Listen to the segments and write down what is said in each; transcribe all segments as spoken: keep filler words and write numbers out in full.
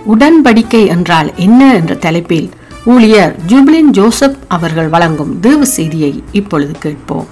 உடன்படிக்கை என்றால் என்ன என்ற தலைப்பில் ஊழியர் ஜூபிலின் ஜோசப் அவர்கள் வழங்கும் தேவ செய்தியை இப்பொழுது கேட்போம்.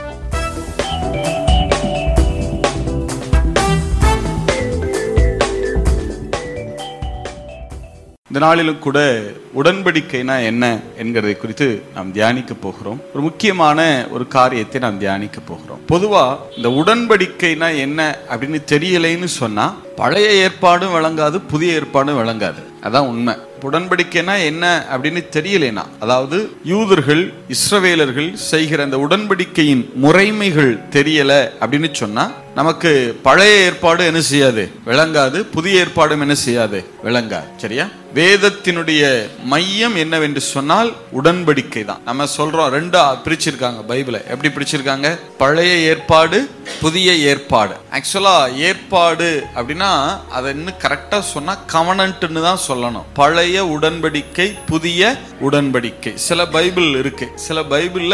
இந்த நாளிலும் கூட உடன்படிக்கைனா என்ன என்கிறதை குறித்து நாம் தியானிக்க போகிறோம். ஒரு முக்கியமான ஒரு காரியத்தை நாம் தியானிக்க போகிறோம். பொதுவா இந்த உடன்படிக்கைனா என்ன அப்படின்னு தெரியலைன்னு சொன்னா பழைய ஏற்பாடும் விளங்காது, புதிய ஏற்பாடும் விளங்காது. அதான் உண்மை. உடன்படிக்கைனா என்ன அப்படின்னு தெரியலைனா, அதாவது யூதர்கள் இஸ்ரவேலர்கள் செய்கிற அந்த உடன்படிக்கையின் முறைமைகள் தெரியல அப்படின்னு சொன்னா நமக்கு பழைய ஏற்பாடு என்ன செய்யாது, விளங்காது. புதிய ஏற்பாடும் என்ன செய்யாது, விளங்காது. சரியா? வேதத்தினுடைய மையம் என்னவென்று சொன்னால் உடன்படிக்கை தான். நம்ம சொல்றோம், ரெண்டா பிரிச்சிருக்காங்க பைபிளை. எப்படி பிரிச்சிருக்காங்க? பழைய ஏற்பாடு, புதிய ஏற்பாடு. ஆக்சுவலா ஏற்பாடு அப்படின்னா அதை இன்னும் கரெக்டா சொன்னா கவனன்ட்னு தான் சொல்லணும். பழைய உடன்படிக்கை, புதிய உடன்படிக்கை. சில பைபிள் இருக்கு, சில பைபிள்ல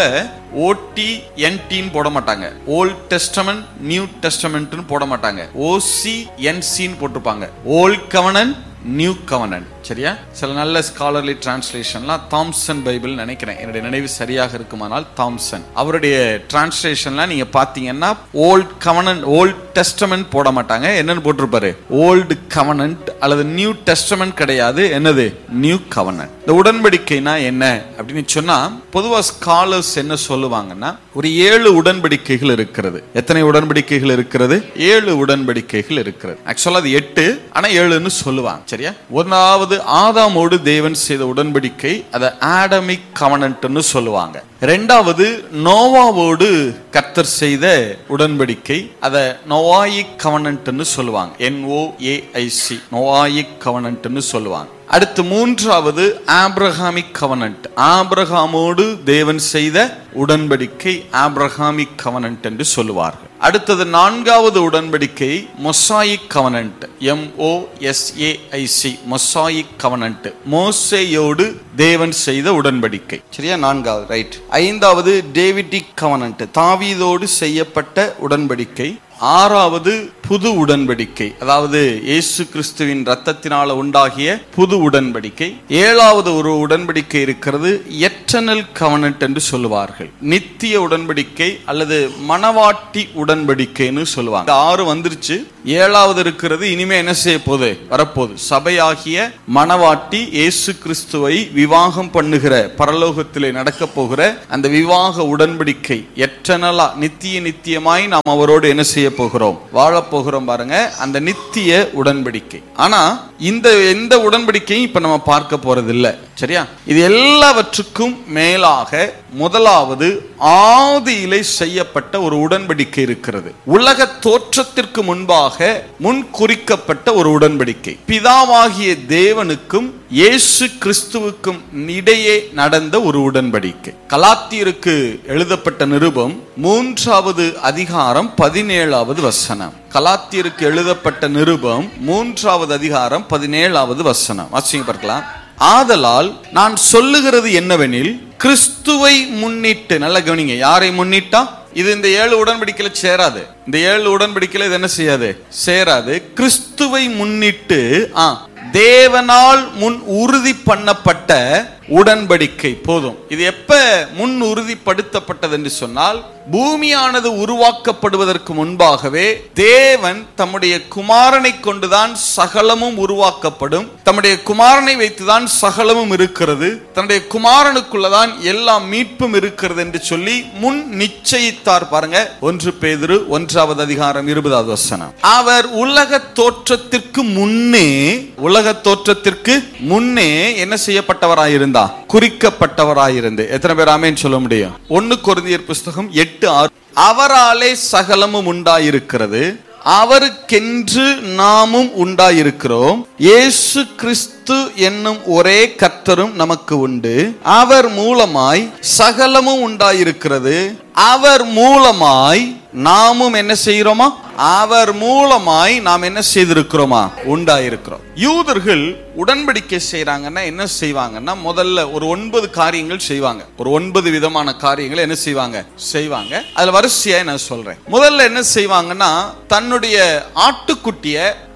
ஓடி என்டின்னு போட மாட்டாங்க. ஓல்ட் டெஸ்டமென்ட், நியூ டெஸ்டமென்ட்னு போட மாட்டாங்க. ஓசி என்சின்னு போட்டிருப்பாங்க. Volt covenant, new covenant. சரியா? சில நல்ல ஸ்காலர்லி டிரான்ஸ்லேஷன்லாம் தாம்சன் பைபிள் நினைக்கிறேன், என்னுடைய நினைவு சரியாக இருக்குமானால் தாம்சன் அவருடைய டிரான்ஸ்லேஷன்லாம் நீங்க பாத்தீங்கன்னா ஓல்ட் கவனன்ட், ஓல்ட் டெஸ்டமென்ட் போட மாட்டாங்க. என்னன்னு போட்டிருப்பாரு? ஓல்டு கவனன்ட் அல்லது நியூ டெஸ்டமென்ட் கிடையாது. என்னது? New covenant. இந்த உடன்படிக்கைனா என்ன அப்படின்னு சொன்னா பொதுவா ஸ்காலர்ஸ் என்ன சொல்லுவாங்கன்னா ஒரு ஏழு உடன்படிக்கைகள் இருக்கிறது. எத்தனை உடன்படிக்கைகள் இருக்கிறது? ஏழு உடன்படிக்கைகள் இருக்கிறது. ஆக்சுவலா அது எட்டு, ஆனா ஏழுன்னு சொல்லுவாங்க. சரியா? ஒன்றாவது ஆதாமோடு தேவன் செய்த உடன்படிக்கை, அதை ஆடமிக் கவனன்ட்னு சொல்லுவாங்க. இரண்டாவது நோவாவோடு கர்த்தர் செய்த உடன்படிக்கை, அதை நோவாயிக் கவனன்ட்னு சொல்லுவாங்க. என் ஓ ஏ ஐ சி, நோவாயிக் கவனன்ட்னு சொல்லுவாங்க. அடுத்து மூன்றாவது ஆபிரகாமிக் கவனன்ட், ஆபிரகாமோடு தேவன் செய்த உடன்படிக்கை, ஆபிரகாமிக் கவனன்ட் என்று சொல்லுவார்கள். அடுத்தது நான்காவது உடன்படிக்கை mosaic covenant, M O S A I C, mosaic covenant, மோசேயோடு தேவன் செய்த உடன்படிக்கை. சரியா? நான்காவது. ரைட். ஐந்தாவது டேவிடிக் கவனன்ட், தாவீதோடு செய்யப்பட்ட உடன்படிக்கை. ஆறாவது புது உடன்படிக்கை, அதாவது இயேசு கிறிஸ்துவின் இரத்தத்தினால உண்டாகிய புது உடன்படிக்கை. ஏழாவது ஒரு உடன்படிக்கை இருக்கிறது, எட்டர்னல் கவனன்ட் என்று சொல்லுவார்கள். நித்திய உடன்படிக்கை அல்லது மணவாட்டி உடன்படிக்கைன்னு சொல்லுவாங்க. ஆறு வந்துருச்சு, ஏழாவது இருக்கிறது. இனிமே என்ன செய்ய போகுது? வரப்போகுது. சபையாகிய மணவாட்டி இயேசு கிறிஸ்துவை விவாகம் பண்ணுகிற, பரலோகத்திலே நடக்க போகிற அந்த விவாக உடன்படிக்கை, எட்டர்னலா நித்திய நித்தியமாய் நாம் அவரோடு என்ன செய்ய போகிறோம்? வாழ போகிறோம். பாருங்க, அந்த நித்திய உடன்படிக்கை. ஆனா இந்த எந்த உடன்படிக்கையும் இப்ப நம்ம பார்க்க போறது இல்ல. சரியா? இது எல்லாவற்றுக்கும் மேலாக முதலாவது ஆதியிலே செய்யப்பட்ட ஒரு உடன்படிக்கை இருக்கிறது. உலக தோற்றத்திற்கு முன்பாக முன் குறிக்கப்பட்ட ஒரு உடன்படிக்கை. பிதாவாகிய தேவனுக்கும் இயேசு கிறிஸ்துவுக்கும் இடையே நடந்த ஒரு உடன்படிக்கை. கலாத்தியருக்கு எழுதப்பட்ட நிருபம் மூன்றாவது அதிகாரம் பதினேழாவது வசனம். கலாத்தியருக்கு எழுதப்பட்ட நிருபம் மூன்றாவது அதிகாரம் பதினேழாவது வசனம். வாசிங்க பார்க்கலாம். ஆதலால் நான் சொல்லுகிறது என்னவெனில், கிறிஸ்துவை முன்னிட்டு, நல்ல கவனிங்க, யாரை முன்னிட்டா? இது இந்த ஏழு உடன்படிக்கையில சேராது. இந்த ஏழு உடன்படிக்கையில இது என்ன செய்யாது? சேராது. கிறிஸ்துவை முன்னிட்டு ஆ தேவனால் முன் உறுதி பண்ணப்பட்ட உடன்படிக்கை. போதும். இது எப்ப முன் உறுதிப்படுத்தப்பட்டது என்று சொன்னால், பூமியானது உருவாக்கப்படுவதற்கு முன்பாகவே தேவன் தம்முடைய குமாரனை கொண்டுதான் சகலமும் உருவாக்கப்படும், தம்முடைய குமாரனை வைத்துதான் சகலமும் இருக்கிறது, தன்னுடைய குமாரனுக்குள்ளதான் எல்லா மீட்பும் இருக்கிறது என்று சொல்லி முன் நிச்சயித்தார். பாருங்க, ஒன்று பேதுரு ஒன்றாவது அதிகாரம் இருபதாவது வசனம். அவர் உலக தோற்றத்திற்கு முன்னே, உலக தோற்றத்திற்கு முன்னே என்ன செய்யப்பட்டவராயிருந்தார்? குறிக்கப்பட்டவராயிருந்து. எத்தனை பேர் ஆமென் சொல்ல முடியும்? ஒன்னு கொரிந்தியர் புஸ்தகம் எட்டு ஆறு. அவராலே சகலமும் உண்டாயிருக்கிறது, அவருக்கென்று நாமும் உண்டாயிருக்கிறோம், இயேசு கிறிஸ்து என்னும் ஒரே கர்த்தரும் நமக்கு உண்டு, அவர் மூலமாய் சகலமும் உண்டாயிருக்கிறது, அவர் மூலமாய் நாமும் என்ன செய்கிறோமா? அவர் மூலமாய் நாம் என்ன செய்திருக்கிறோமா? உண்டாயிருக்கிறோம். யூதர்கள் உடன்படிக்கை செய்யறாங்கன்னா என்ன செய்வாங்கன்னா, முதல்ல ஒரு ஒன்பது காரியங்கள் செய்வாங்க. ஒரு ஒன்பது விதமான காரியங்களை என்ன செய்வாங்க? செய்வாங்க. அதுல வரிசையா நான் சொல்றேன். முதல்ல என்ன செய்வாங்கன்னா, தன்னுடைய ஆட்டுக்குட்டிய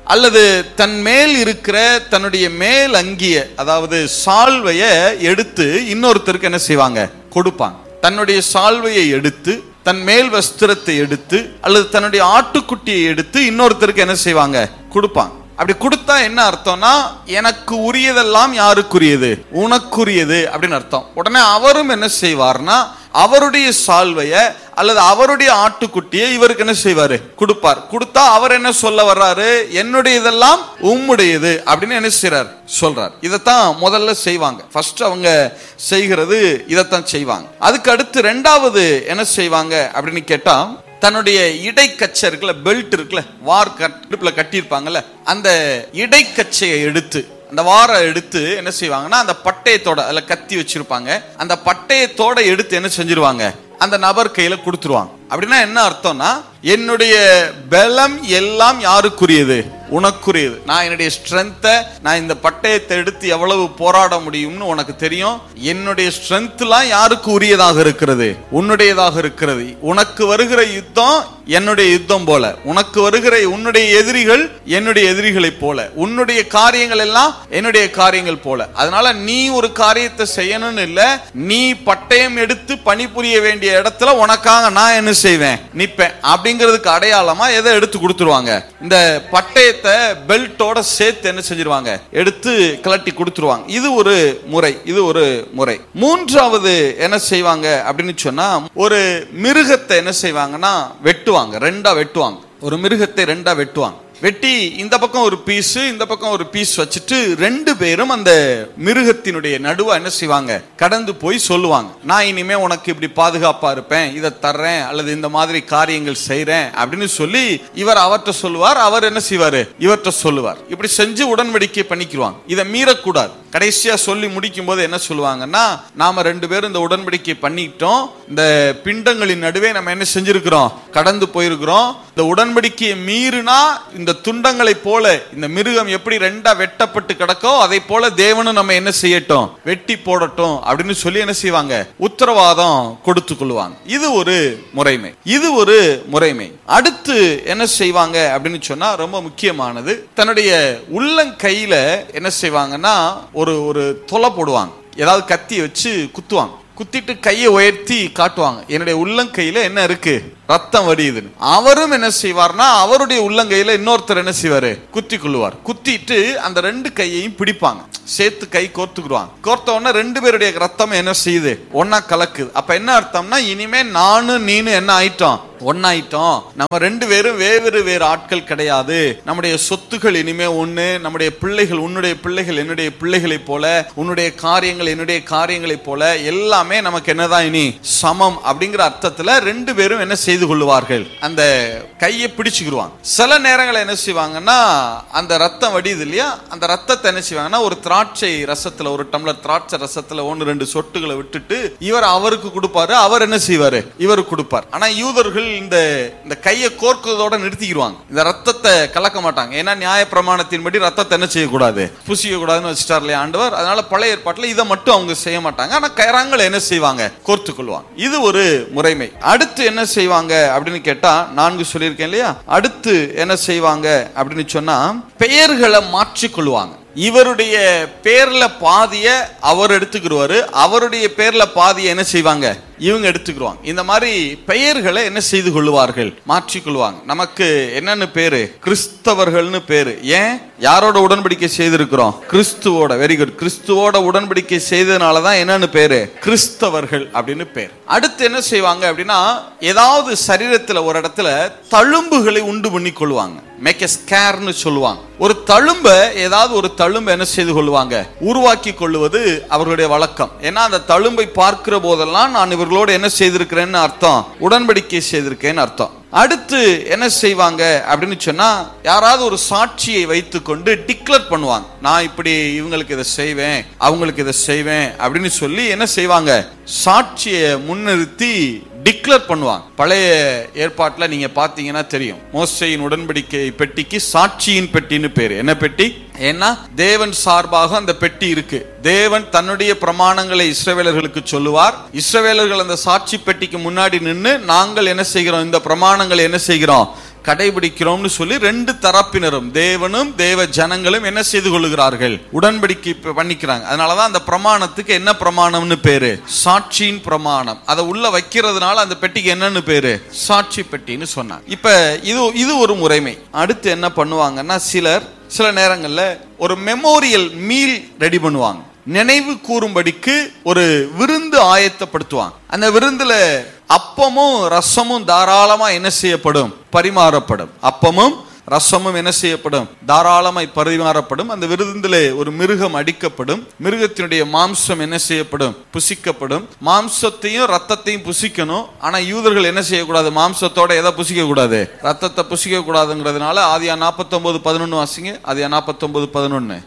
அல்லது தன் மேல் இருக்கிற தன்னுடைய மேல் அங்கிய, அதாவது சால்வைய எடுத்து இன்னொருத்தருக்கு என்ன செய்வாங்க? கொடுப்பாங்க. தன்னுடைய சால்வையை எடுத்து, தன் மேல் வஸ்திரத்தை எடுத்து, அல்லது தன்னுடைய ஆட்டுக்குட்டியை எடுத்து இன்னொருத்தருக்கு என்ன செய்வாங்க? கொடுப்பாங்க. அப்படி கொடுத்தா என்ன அர்த்தம்னா, எனக்கு உரியதெல்லாம் யாருக்குரியது? உனக்குரியது அப்படின்னு அர்த்தம். உடனே அவரும் என்ன செய்வார்னா, அவருடைய சால்வைய அல்லது அவருடைய ஆட்டுக்குட்டியை இவருக்கு என்ன செய்வாரு? கொடுப்பார். கொடுத்தா அவர் என்ன சொல்ல வர்றாரு? என்னுடையதெல்லாம் உம்முடையது அப்படின்னு என்ன செய்றார்? சொல்றார். இதைத்தான் முதல்ல செய்வாங்க. ஃபர்ஸ்ட் அவங்க செய்கிறது இதைத்தான் செய்வாங்க. அதுக்கு அடுத்து ரெண்டாவது என்ன செய்வாங்க அப்படின்னு கேட்டா, தன்னுடைய இடைக்கச்சை இருக்குல்ல, பெல்ட் இருக்குல்ல, வார் கட்டுப்புல கட்டியிருப்பாங்கல்ல, அந்த இடைக்கச்சையை எடுத்து, அந்த வாரை எடுத்து என்ன செய்வாங்கன்னா, அந்த பட்டயத்தோட, அதுல கத்தி வச்சிருப்பாங்க, அந்த பட்டயத்தோட எடுத்து என்ன செஞ்சிருவாங்க? அந்த நபர் கையில கொடுத்துருவாங்க. அப்படின்னா என்ன அர்த்தம்னா, என்னுடைய பலம் எல்லாம் யாருக்குரியது? உனக்குரியது. நான் என்னுடைய ஸ்ட்ரென்த்தை, நான் இந்த பட்டயத்தை எடுத்து எவ்வளவு போராட முடியும்னு உனக்கு தெரியும். என்னுடைய ஸ்ட்ரென்த்லாம் யாருக்கு உரியதாக இருக்கிறது? உன்னுடையதாக இருக்கிறது. உனக்கு வருகிற யுத்தம் என்னுடைய யுத்தம் போல, உனக்கு வருகிற உன்னுடைய எதிரிகள் என்னுடைய எதிரிகளை போல, உன்னுடைய காரியங்கள் எல்லாம் என்னுடைய காரியங்கள் போல. அதனால நீ ஒரு காரியத்தை செய்யணும்னு இல்ல, நீ பட்டயம் எடுத்து பணிபுரிய வேண்டிய இடத்துல உனக்காக நான் என்ன செய்வேன்? நிப்பேன். அப்படிங்கிறதுக்கு அடையாளமா எதை எடுத்து கொடுத்துருவாங்க? இந்த பட்டயத்தை பெல்ட்டோட சேர்த்து என்ன செஞ்சிருவாங்க? எடுத்து கலட்டி கொடுத்துருவாங்க. இது ஒரு முறை. இது ஒரு முறை. மூன்றாவது என்ன செய்வாங்க அப்படின்னு சொன்னா, ஒரு மிருகத்தை என்ன செய்வாங்கன்னா வெட்டுவாங்க. ரெண்டா வெட்டுவாங்க. ஒரு மிருகத்தை ரெண்டா வெட்டுவாங்க. வெட்டி இந்த பக்கம் ஒரு பீஸ், இந்த பக்கம் ஒரு பீஸ் வச்சுட்டு ரெண்டு பேரும் அந்த மிருகத்தினுடைய நடுவா என்ன செய்வாங்க? கடந்து போய் சொல்லுவாங்க, நான் இனிமே உனக்கு இப்படி பாதுகாப்பா இருப்பேன், இதை தர்றேன், அல்லது இந்த மாதிரி காரியங்கள் செய்யறேன் அப்படின்னு சொல்லி இவர் அவர்கிட்ட சொல்லுவார். அவர் என்ன செய்வாரு? இவர்கிட்ட சொல்லுவார். இப்படி செஞ்சு உடன்படிக்கை பண்ணிக்குவாங்க. இதை மீறக்கூடாது. கடைசியா சொல்லி முடிக்கும் போது என்ன சொல்லுவாங்கன்னா, நாம ரெண்டு பேரும் இந்த உடன்படிக்கை பண்ணிட்டோம், இந்த பிண்டங்களின் நடுவே நம்ம என்ன செஞ்சிருக்கிறோம்? கடந்து போயிருக்கிறோம். இந்த உடன்படிக்கையை மீறினா இந்த துண்டங்களை போல, இந்த மிருகம் எப்படி ரெண்டா வெட்டப்பட்டு கிடக்கோ அதை போல தேவனும் நம்ம என்ன செய்யட்டும்? வெட்டி போடட்டும் அப்படின்னு சொல்லி என்ன செய்வாங்க? உத்தரவாதம் கொடுத்து கொள்வாங்க. இது ஒரு முறைமை. இது ஒரு முறைமை. அடுத்து என்ன செய்வாங்க அப்படின்னு சொன்னா, ரொம்ப முக்கியமானது, தன்னுடைய உள்ளங்கையில என்ன செய்வாங்கன்னா, ஒரு ஒரு தொலை போடுவாங்க. ஏதாவது கத்தி வச்சு குத்துவாங்க. குத்திட்டு கையை உயர்த்தி காட்டுவாங்க, என்னுடைய உள்ளங்கையில என்ன இருக்கு? ரத்தம் வடியுதுன்னு. அவரும் என்ன செய்வார்னா, அவருடைய உள்ளங்கையில இன்னொருத்தர் என்ன செய்வாரு? குத்தி கொள்ளுவார். குத்திட்டு அந்த ரெண்டு கையையும் பிடிப்பாங்க, சேர்த்து கை கோர்த்துக்குருவாங்க. கோர்த்த உடனே ரெண்டு பேருடைய ரத்தம் என்ன செய்யுது? ஒன்னா கலக்குது. அப்ப என்ன அர்த்தம்னா, இனிமே நானும் நீனு என்ன ஆயிட்டோம்? ஒன்னாயிட்டோம். நம்ம ரெண்டு பேரும் வேறு வேறு ஆட்கள் கிடையாது. நம்முடைய சொத்துகள் இனிமே ஒண்ணு, நம்முடைய பிள்ளைகள் உன்னுடைய பிள்ளைகள் என்னுடைய பிள்ளைகளை போல, உன்னுடைய காரியங்கள் என்னுடைய காரியங்களை போல, எல்லாமே நமக்கு என்னதான் இனி சமம் அப்படிங்கிற அர்த்தத்துல ரெண்டு பேரும் என்ன செய்து கொள்வார்கள்? அந்த கையை பிடிச்சுக்குருவாங்க. சில நேரங்களை என்ன செய்வாங்கன்னா, அந்த ரத்தம் வடியுது இல்லையா, அந்த ரத்தத்தை என்ன செய்வாங்கன்னா, ஒரு திராட்சை ரசத்துல, ஒரு டம்ளர் திராட்சை ரசத்துல ஒன்னு ரெண்டு சொட்டுகளை விட்டுட்டு இவர் அவருக்கு கொடுப்பாரு, அவர் என்ன செய்வாரு? இவருக்கு கொடுப்பார். ஆனா யூதர்கள் இந்த இந்த கையை கோர்க்கிறதோட நிறுத்திடுவாங்க. இந்த ரத்தத்தை கலக்க மாட்டாங்க. ஏன்னா நியாய பிரமாணத்தின்படி ரத்தத்தை என்ன செய்யக்கூடாது? புசிக்க கூடாதுன்னு வச்சுட்டார் இல்லையா ஆண்டவர். அதனால பழைய ஏற்பாட்டில் இதை மட்டும் அவங்க செய்ய மாட்டாங்க. ஆனா கரங்களை என்ன செய்வாங்க? கோர்த்து கொள்வாங்க. இது ஒரு முறைமை. அடுத்து என்ன செய்வாங்க அப்படின்னு கேட்டா, நான்கு சொல்லியிருக்கேன் இல்லையா, அடுத்து என்ன செய்வாங்க அப்படின்னு சொன்னா, பெயர்களை மாற்றிக் கொள்வாங்க. இவருடைய பேர்ல பாதிய அவர் எடுத்துக்கிடுவாரு, அவருடைய பேர்ல பாதிய என்ன செய்வாங்க? இவங்க எடுத்துக்கிடுவாங்க. இந்த மாதிரி பெயர்களை என்ன செய்து கொள்வார்கள்? மாற்றிக் கொள்வாங்க. நமக்கு என்னன்னு பேரு? கிறிஸ்தவர்கள்னு பேரு. ஏன்? யாரோட உடன்படிக்கை செய்திருக்கிறோம்? கிறிஸ்துவோட. Very good. கிறிஸ்துவோட உடன்படிக்கை செய்ததுனாலதான் என்னன்னு பேரு? கிறிஸ்தவர்கள் அப்படின்னு பேர். அடுத்து என்ன செய்வாங்க அப்படின்னா, ஏதாவது சரீரத்துல ஒரு இடத்துல தழும்புகளை உண்டு பண்ணி கொள்வாங்க. மேக் எ ஸ்கேர்னு சொல்லுவாங்க. ஒரு தழும்ப, ஏதாவது ஒரு தழும்பை என்ன செய்து கொள்வாங்க? உருவாக்கி கொள்வது அவர்களுடைய வழக்கம். ஏன்னா அந்த தழும்பை பார்க்கிற போதெல்லாம் நான் இவர்களோடு என்ன செய்திருக்கிறேன்னு அர்த்தம்? உடன்படிக்கை செய்திருக்கேன்னு அர்த்தம். அடுத்து என்ன செய்வாங்க அப்படின்னு சொன்னா, யாராவது ஒரு சாட்சியை வைத்து கொண்டு டிக்ளேர் பண்ணுவாங்க, நான் இப்படி இவங்களுக்கு இதை செய்வேன், அவங்களுக்கு இதை செய்வேன் அப்படின்னு சொல்லி என்ன செய்வாங்க? சாட்சியை முன்னிறுத்தி டிக்ளேர் பண்ணுவாங்க. பழைய ஏற்பாட்டில் நீங்க பாத்தீங்கன்னா தெரியும், மோசேயின் உடன்படிக்கை பெட்டிக்கு சாட்சியின் பெட்டின்னு பேரு. என்ன பெட்டி? ஏன்னா தேவன் சார்பாக அந்த பெட்டி இருக்கு. தேவன் தன்னுடைய பிரமாணங்களை இஸ்ரவேலர்களுக்கு சொல்லுவார். இஸ்ரவேலர்கள் அந்த சாட்சி பெட்டிக்கு முன்னாடி நின்று, நாங்கள் என்ன செய்கிறோம்? இந்த பிரமாணங்களை என்ன செய்கிறோம்? கடைபிடிக்கிறோம்னு சொல்லி ரெண்டு தரப்பினரும் தேவனும் தேவ ஜனங்களும் என்ன செய்து கொள்ளுகிறார்கள், உடன்படிக்கை பண்ணிக்கிறாங்க. அதனாலதான் அந்த பிரமாணத்துக்கு என்ன பிரமாணம்னு பேரு, சாட்சியின் பிரமாணம். அதை உள்ள வைக்கிறதுனால அந்த பெட்டிக்கு என்னன்னு பேரு, சாட்சி பெட்டின்னு சொன்னாங்க. இப்ப இது இது ஒரு முறைமை. அடுத்து என்ன பண்ணுவாங்கன்னா, சிலர் சில நேரங்கள்ல ஒரு மெமோரியல் மீல் ரெடி பண்ணுவாங்க. நினைவு கூறும்படிக்கு ஒரு விருந்து ஆயத்தப்படுத்துவாங்க. அந்த விருந்துல அப்பமும் ரசமும் தாராளமா என்ன செய்யப்படும், பரிமாறப்படும். அப்பமும் ரசமும் என்ன செய்யப்படும், தாராளமாய் பரிமாறப்படும். அந்த விருந்திலே ஒரு மிருகம் அடிக்கப்படும். மிருகத்தினுடைய மாம்சம் என்ன செய்யப்படும், புசிக்கப்படும். மாம்சத்தையும் ரத்தத்தையும் புசிக்கணும். ஆனா யூதர்கள் என்ன செய்யக்கூடாது, மாம்சத்தோட எதை புசிக்க கூடாது, ரத்தத்தை புசிக்க கூடாதுங்கிறதுனால ஆதியா நாற்பத்தி ஒன்பது பதினொன்னு வாசிங்க. ஆதியா நாற்பத்தி ஒன்பது பதினொன்னு.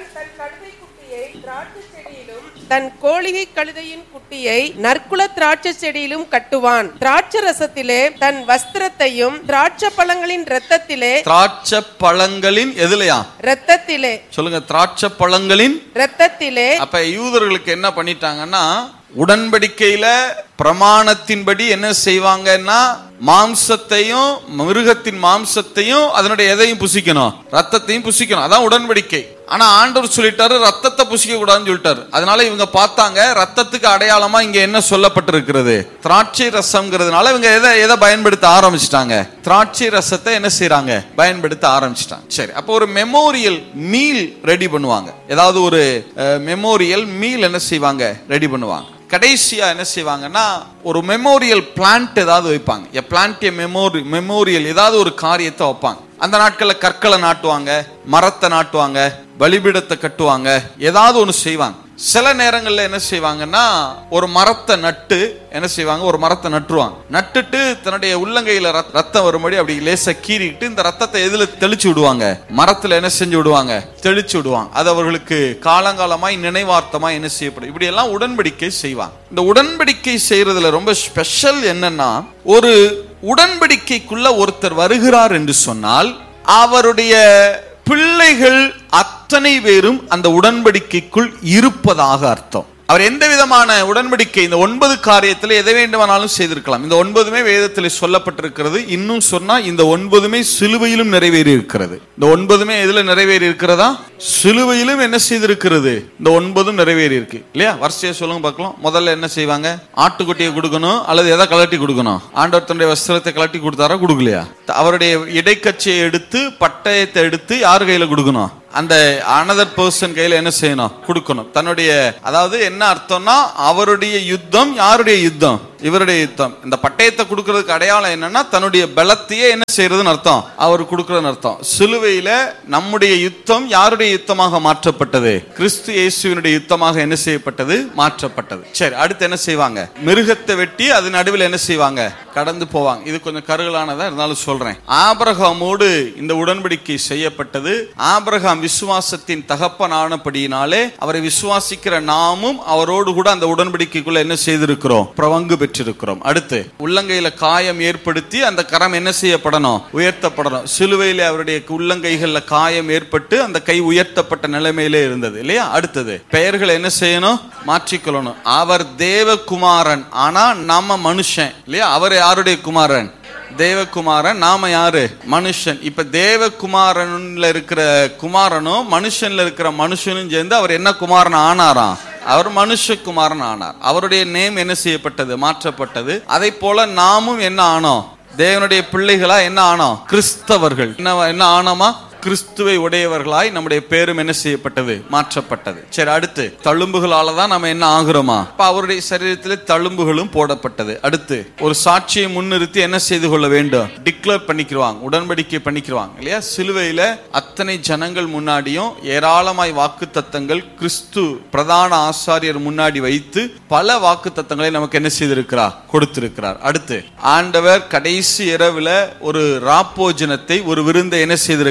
தன் கோழிகை கழுதையின் குட்டியை நற்குல திராட்சை செடியிலும் கட்டுவான். திராட்சை ரசத்திலே தன் வஸ்திரத்தையும் திராட்சை பழங்களின் இரத்தத்திலே, திராட்சை பழங்களின் எதுலயா, இரத்தத்திலே சொல்லுங்க, திராட்சை பழங்களின் இரத்தத்திலே. அப்ப யூதர்களுக்கு என்ன பண்ணிட்டாங்கன்னா, உடன்படிக்கையில பிரமாணத்தின்படி என்ன செய்வாங்கன்னா, மாம்சத்தையும் மிருகத்தின் மாம்சத்தையும் அதனுடைய எதையும் புசிக்கணும், ரத்தத்தையும் புசிக்கணும். அதான் உடன்படிக்கை. ஆனா ஆண்டவர் சொல்லிட்டாரு ரத்தத்தை புசிக்க கூடாதுன்னு சொல்லிட்டாரு. அதனால இவங்க பார்த்தாங்க, ரத்தத்துக்கு அடையாளமா இங்க என்ன சொல்லப்பட்டிருக்கிறது, திராட்சை ரசம்ங்கிறதுனால இவங்க எதை எதை பயன்படுத்த ஆரம்பிச்சிட்டாங்க, திராட்சை ரசத்தை என்ன செய்யறாங்க, பயன்படுத்த ஆரம்பிச்சிட்டாங்க. சரி, அப்போ ஒரு மெமோரியல் மீல் ரெடி பண்ணுவாங்க. ஏதாவது ஒரு மெமோரியல் மீல் என்ன செய்வாங்க, ரெடி பண்ணுவாங்க. கடைசியா என்ன செய்வாங்கன்னா, ஒரு மெமோரியல் பிளான்ட் ஏதாவது வைப்பாங்க. எ பிளான்ட் எ மெமோரி மெமோரியல் ஏதாவது ஒரு காரியத்தை வைப்பாங்க. அந்த நாட்கள்ல கற்களை நாட்டுவாங்க, மரத்தை நாட்டுவாங்க, பலிபீடத்தை கட்டுவாங்க, ஏதாவது ஒன்று செய்வாங்க. சில நேரங்கள்ல என்ன செய்வாங்கன்னா, ஒரு மரத்தை நட்டு என்ன செய்வாங்க, ஒரு மரத்தை நட்டுருவாங்க. நட்டுட்டு தன்னுடைய உள்ளங்கையில ரத்தம் வரும்படி அப்படி லேசா கீறிட்டு இந்த ரத்தத்தை எதுல தெளிச்சு விடுவாங்க, மரத்துல என்ன செஞ்சு விடுவாங்க, தெளிச்சு விடுவாங்க. அது அவர்களுக்கு காலங்காலமாய் நினைவார்த்தமாய் என்ன செய்யப்படும். இப்படி எல்லாம் உடன்படிக்கை செய்வாங்க. இந்த உடன்படிக்கை செய்யறதுல ரொம்ப ஸ்பெஷல் என்னன்னா, ஒரு உடன்படிக்கைக்குள்ள ஒருத்தர் வருகிறார் என்று சொன்னால் அவருடைய பிள்ளைகள் அத்தனை பேரும் அந்த உடன்படிக்கைக்குள் இருப்பதாக அர்த்தம். அவர் எந்த விதமான உடன்படிக்கை, இந்த ஒன்பது காரியத்தில் எதை வேண்டுமானாலும் செய்திருக்கலாம். இந்த ஒன்பதுமே வேதத்தில் சொல்லப்பட்டிருக்கிறது. இன்னும் சொன்னா இந்த ஒன்பதுமே சிலுவையிலும் நிறைவேறி இருக்கிறது. இந்த ஒன்பதுமே எதுல நிறைவேறி இருக்கிறதா, சிலுவையிலும் என்ன செய்திருக்கிறது, இந்த ஒன்பதும் நிறைவேறி இருக்கு இல்லையா. வரிசையா சொல்லுங்க பார்க்கலாம். முதல்ல என்ன செய்வாங்க, ஆட்டுக்குட்டியை கொடுக்கணும் அல்லது எதை கலட்டி கொடுக்கணும், ஆண்டவர் தன்னுடைய வஸ்திரத்தை கலட்டி கொடுத்தாரா, கொடுக்கலையா. அவருடைய இடைக்கச்சையை எடுத்து பட்டயத்தை எடுத்து யார் கையில கொடுக்கணும், அந்த அனதர் பர்சன் கையில என்ன செய்யணும், கொடுக்கணும். தன்னுடைய, அதாவது என்ன அர்த்தம்னா, அவருடைய யுத்தம் யாருடைய யுத்தம், இவருடைய யுத்தம். இந்த பட்டயத்தை கொடுக்கறதுக்கு அடையாளம் என்னன்னா, தன்னுடைய பலத்தையே என்ன செய்யறதுன்னு அர்த்தம், அவர் கொடுக்கறதுன்னு அர்த்தம். சிலுவையில நம்முடைய யுத்தம் யாருடைய யுத்தமாக மாற்றப்பட்டது, கிறிஸ்து இயேசுவினுடைய யுத்தமாக என்ன செய்யப்பட்டது, மாற்றப்பட்டது. சரி, அடுத்து என்ன செய்வாங்க, மிருகத்தை வெட்டி அது நடுவில் என்ன செய்வாங்க, கடந்து போவாங்க. இது கொஞ்சம் கருகலானதா இருந்தாலும் சொல்றேன். ஆபிரகாமோடு இந்த உடன்படிக்கை செய்யப்பட்டது. ஆபிரகாம் விசுவாசத்தின் தகப்பனானபடியினாலே அவரை விசுவாசிக்கிற நாமும் அவரோடு கூட அந்த உடன்படிக்கைக்குள்ள என்ன செய்திருக்கிறோம், பிரபங்கு பெற்றிருக்கிறோம். அடுத்து உள்ளங்கையில காயம் ஏற்படுத்தி அந்த கரம் என்ன செய்யப்படணும், உயர்த்தப்படணும். சிலுவையில அவருடைய உள்ளங்கைகள்ல காயம் ஏற்பட்டு அந்த கை உயர்த்தப்பட்ட நிலைமையிலே இருந்தது இல்லையா. அடுத்தது பெயர்களை என்ன செய்யணும், மாற்றிக்கொள்ளணும். அவர் தேவகுமாரன், ஆனா நாம மனுஷன் இல்லையா. அவர் யாருடைய குமாரன், தேவகுமாரன், நாம யாரு, மனுஷன். இப்ப தேவகுமாரன்ல இருக்கிற குமாரனும் மனுஷன்ல இருக்கிற மனுஷனும் சேர்ந்து அவர் என்ன குமாரன் ஆனாராம், அவர் மனுஷகுமாரன் ஆனார். அவருடைய நேம் என்ன செய்யப்பட்டது, மாற்றப்பட்டது. அதை போல நாமும் என்ன ஆனோம், தேவனுடைய பிள்ளைகளா என்ன ஆனோம், கிறிஸ்தவர்கள். என்ன என்ன ஆனோமா, கிறிஸ்துவை உடையவர்களாய் நம்முடைய பேரும் என்ன செய்யப்பட்டது, மாற்றப்பட்டது. சரி, அடுத்து தழும்புகளால தான் நம்ம என்ன ஆகுறோமா, அவருடைய சரீரத்திலே தழும்புகளும் போடப்பட்டது. அடுத்து ஒரு சாட்சியை முன்னிறுத்தி என்ன செய்து கொள்ள வேண்டும், டிக்ளேர் பண்ணிக்கிறாங்க, உடன்படிக்கை பண்ணிக்கிறாங்க இல்லையா. சிலுவையில அத்தனை ஜனங்கள் முன்னாடியும் ஏராளமாய் வாக்கு தத்தங்கள் கிறிஸ்து பிரதான ஆசாரியர் முன்னாடி வைத்து பல வாக்கு தத்தங்களை நமக்கு என்ன செய்திருக்கிறார், கொடுத்திருக்கிறார். அடுத்து ஆண்டவர் கடைசி இரவுல ஒரு ராப்போஜனத்தை, ஒரு விருந்தை என்ன செய்திருக்கிறார்,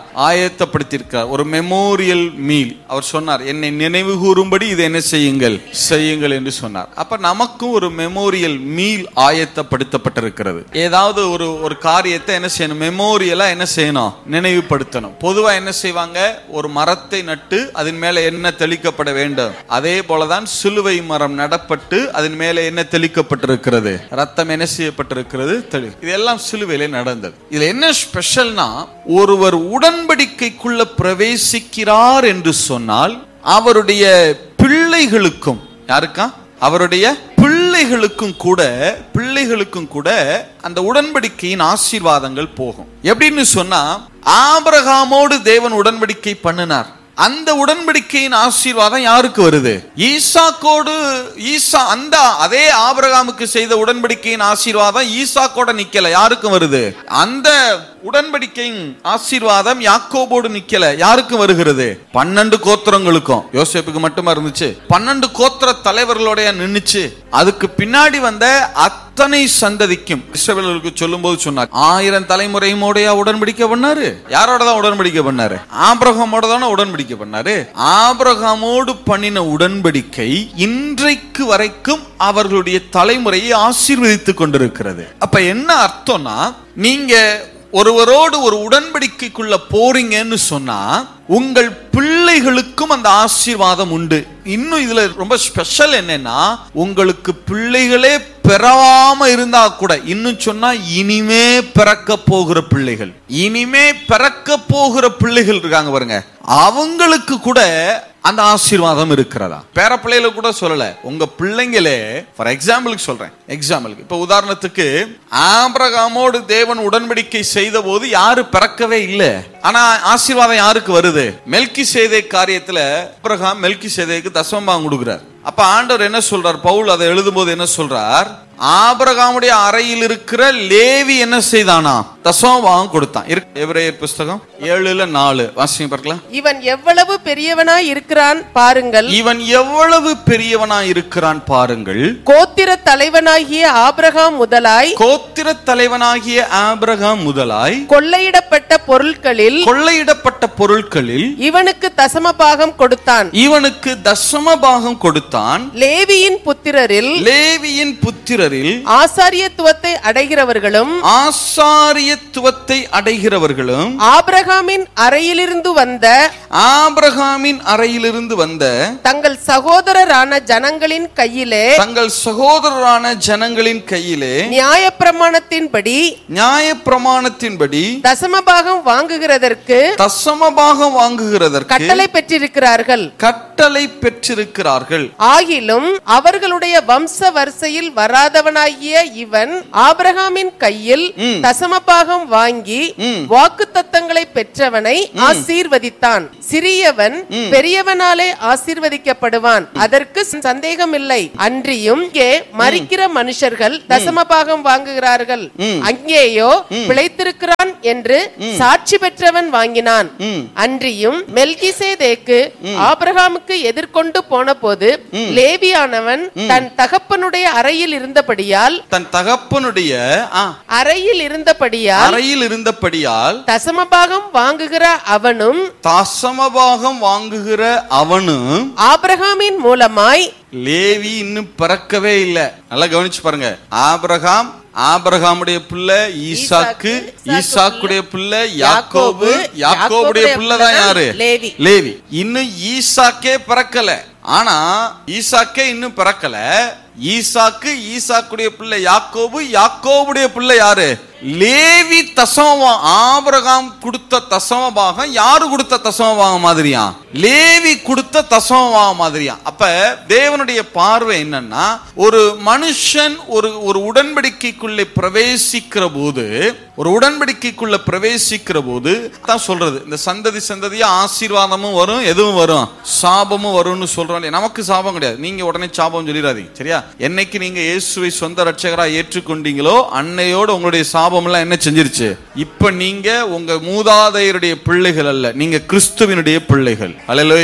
ஆயத்தப்படுத்தியிருக்கார். ஒரு மெமோரியல் மீல். அவர் சொன்னார், என்னை நினைவு கூறும்படி இதை என்ன செய்யுங்கள் செய்யுங்கள் என்று சொன்னார். அப்ப நமக்கும் ஒரு மெமோரியல் மீல் ஆயத்தப்படுத்தப்பட்டிருக்கிறது. ஏதாவது ஒரு ஒரு காரியத்தை என்ன செய்யணும், மெமோரியலா என்ன செய்யணும், நினைவுபடுத்தணும். பொதுவா என்ன செய்வாங்க, ஒரு மரத்தை நட்டு அதன் மேல என்ன தெளிக்கப்பட வேண்டும், அதே போலதான் சிலுவை மரம் நடப்பட்டு அதன் மேல என்ன தெளிக்கப்பட்டிருக்கிறது, ரத்தம் என்ன செய்யப்பட்டிருக்கிறது, இதெல்லாம் சிலுவையிலே நடந்தது. இதுல என்ன ஸ்பெஷல்னா, ஒருவர் உடன்படிக்கைக்குள்ள பிரவேசிக்கிறார் என்று சொன்னால் அவருடைய பிள்ளைகளுக்கும், யாருக்கா, அவருடைய பிள்ளைகளுக்கும் கூட பிள்ளைகளுக்கும் கூட அந்த உடன்படிக்கையின் ஆசீர்வாதங்கள் போகும். எப்படின்னு சொன்னா, ஆபிரகாமோடு தேவன் உடன்படிக்கை பண்ணினார். அந்த உடன்படிக்கையின் ஆசீர்வாதம் யாருக்கு வருது, ஈசாக்கோடு. ஈசா அந்த அதே ஆபிரகாமுக்கு செய்த உடன்படிக்கையின் ஆசீர்வாதம் ஈசாக்கோட நிக்கல, யாருக்கும் வருது. அந்த உடன்படிக்கையின் ஆசீர்வாதம் யாக்கோபோடு நிக்கல, யாருக்கும் வருகிறது, பன்னெண்டு கோத்திரங்களுக்கும். யோசேப்புக்கு மட்டுமா இருந்துச்சு, பன்னெண்டு கோத்திர தலைவர்களோட நின்னுச்சு. அதுக்கு பின்னாடி வந்த அத்தனை சந்ததிக்கும் இஸ்ரவேலர்களுக்கு சொல்லும் போது சொன்னார், ஆயிரம் தலைமுறையோட உடன்படிக்கை பண்ணாரு. யாரோட தான் உடன்படிக்கை பண்ணாரு, ஆபிரகாமோட தானே உடன்படிக்கை பண்ணாரு. ஆபிரகாமோடு பண்ணின உடன்படிக்கை இன்றைக்கு வரைக்கும் அவர்களுடைய தலைமுறையை ஆசீர்வதித்துக் கொண்டிருக்கிறது. அப்ப என்ன அர்த்தம்னா, நீங்க ஒருவரோடு ஒரு உடன்படிக்கைக்குள்ள போறீங்கன்னு சொன்னா உங்கள் பிள்ளைகளுக்கும் அந்த ஆசீர்வாதம் உண்டு. இன்னும் இதுல ரொம்ப ஸ்பெஷல் என்னன்னா, உங்களுக்கு பிள்ளைகளே பிறவாம இருந்தா கூட, இன்னும் சொன்னா இனிமே பிறக்க போகிற பிள்ளைகள், இனிமே பிறக்க போகிற பிள்ளைகள் இருக்காங்க பாருங்க, அவங்களுக்கு கூட அந்த ஆசீர்வாதம் இருக்கிறதா. பேர பிள்ளைகளை கூட சொல்லல, உங்க பிள்ளைங்களே. ஃபார் எக்ஸாம்பிளுக்கு சொல்றேன், எக்ஸாம்பிளுக்கு இப்ப உதாரணத்துக்கு, ஆபிரகாமோடு தேவன் உடன்படிக்கை செய்த போது யாரு பிறக்கவே இல்லை. ஆனா ஆசீர்வாதம் யாருக்கு வருது, மெல்கிசேதே காரியத்துல ஆபிரகாம் மெல்கிசேதேக்கு தசமபாகம் கொடுக்கிறார். அப்ப ஆண்டவர் என்ன சொல்றார், பவுல் அதை எழுதும் போது என்ன சொல்றார், ஆபிரகாமுடைய அறையில் இருக்கிற லேவி என்ன செய்தானா, தசமபாகம் கொடுத்தான். எபிரேயர் புஸ்தகம் ஏழுல நாலு வாசிங்க பார்க்கலாம். இவன் எவ்வளவு பெரியவனாய் இருக்கிறான் பாருங்கள், இவன் எவ்வளவு பெரியவனாய் இருக்கிறான் பாருங்கள். கோத்திர தலைவனாகிய ஆபிரகாம் முதலாய் கோத்திர தலைவனாகிய ஆபிரகாம் முதலாய் கொள்ளையிடப்பட்ட பொருட்களில் கொள்ளையிடப்பட்ட பொருட்களில் இவனுக்கு தசமபாகம் கொடுத்தான். இவனுக்கு தசமபாகம் கொடுத்தான். லேவியின் புத்திரரில் லேவியின் புத்திரரில் ஆசாரியத்துவத்தை அடைகிறவர்களும் ஆசாரியத்துவத்தை அடைகிறவர்களும் ஆபிரகாமின் அறையிலிருந்து வந்த ஆபிரகாமின் அறையிலிருந்து வந்த தங்கள் சகோதரரான ஜனங்களின் கையிலே தங்கள் சகோதரரான ஜனங்களின் கையிலே நியாயப்பிரமாணத்தின்படி நியாயப்பிரமாணத்தின்படி தசமபாகம் வாங்குகிறதற்கு தசமபாகம் வாங்குகிறதற்கு கட்டளை பெற்றிருக்கிறார்கள் கட்டளை பெற்றிருக்கிறார்கள். ஆகிலும் அவர்களுடைய வம்ச வரிசையில் வராதவனாகிய இவன் ஆபிரகாமின் கையில் தசமபாகம் வாங்கி வாக்குத்தத்தங்களை பெற்றவனை ஆசீர்வதித்தான். சிறியவன் பெரியவனாலே ஆசீர்வதிக்கப்படுவான், அதற்கு சந்தேகமில்லை. அன்றியும் இங்கே மரிக்கிற மனுஷர்கள் தசமபாகம் வாங்குகிறார்கள், அங்கேயோ பிழைத்திருக்கிறான் என்று சாட்சி பெற்றவன் வாங்கினான். அன்றியும் மெல்கிசேதேக்கு ஆபிரகாமுக்கு எதிர்கொண்டு போன போது லேவியானவன் தன் தகப்பனுடைய அறையில் இருந்தபடியால் தன் தகப்பனுடைய அறையில் இருந்தபடியால் அறையில் இருந்தபடியால் தசமபாகம் வாங்குகிற அவனும் தசமபாகம் வாங்குகிற அவனும் ஆபிரகாமின் மூலமாய் லேவி இன்னும் பிறக்கவே இல்லை. நல்லா கவனிச்சு பாருங்க. ஆபிரகாம் ஆபிரகாமுடைய பிள்ளை ஈசாக்கு, ஈசாக்குடைய பிள்ளை யாக்கோபு, யாக்கோபுடைய பிள்ளை தான் யாரு, லேவி. லேவி. இன்னும் ஈசாக்கே பிறக்கல. ஆனா ஈசாக்கே இன்னும் பிறக்கல. ஈசாக்கு, ஈசாக்குடைய பிள்ளை யாக்கோபு, யாக்கோபுடைய பிள்ளை யாரு, லேவி. தசமபாகம் ஆபிரகாம் கொடுத்த தசமபாகம் யாரு கொடுத்த தசமபாகம் மாதிரியா, லேவி கொடுத்த தசமபாகம் மாதிரியா. அப்ப தேவனுடைய பார்வை என்னன்னா, ஒரு மனுஷன் ஒரு ஒரு உடன்படிக்கைக்குள்ளே பிரவேசிக்கிற போது ஒரு உடன்படிக்கைக்குள்ள பிரவேசிக்கிற போது தான் சொல்றது, இந்த சந்ததி சந்ததியா ஆசீர்வாதமும் வரும், எதுவும் வரும், சாபமும் வரும்னு சொல்றோம். நமக்கு சாபம் கிடையாது, நீங்க உடனே சாபம் சொல்லிடாதீங்க, சரியா? என்னைக்கு நீங்க இயேசுவை சொந்த ரட்சகராக ஏற்றுக்கொண்டீங்களோ அன்னையோடு உங்களுடைய சாபம் எல்லாம் என்ன செஞ்சிருச்சு. இப்ப நீங்க உங்க மூதாதையருடைய பிள்ளைகள் அல்ல, நீங்க கிறிஸ்துவினுடைய பிள்ளைகள். அல்லேலூயா.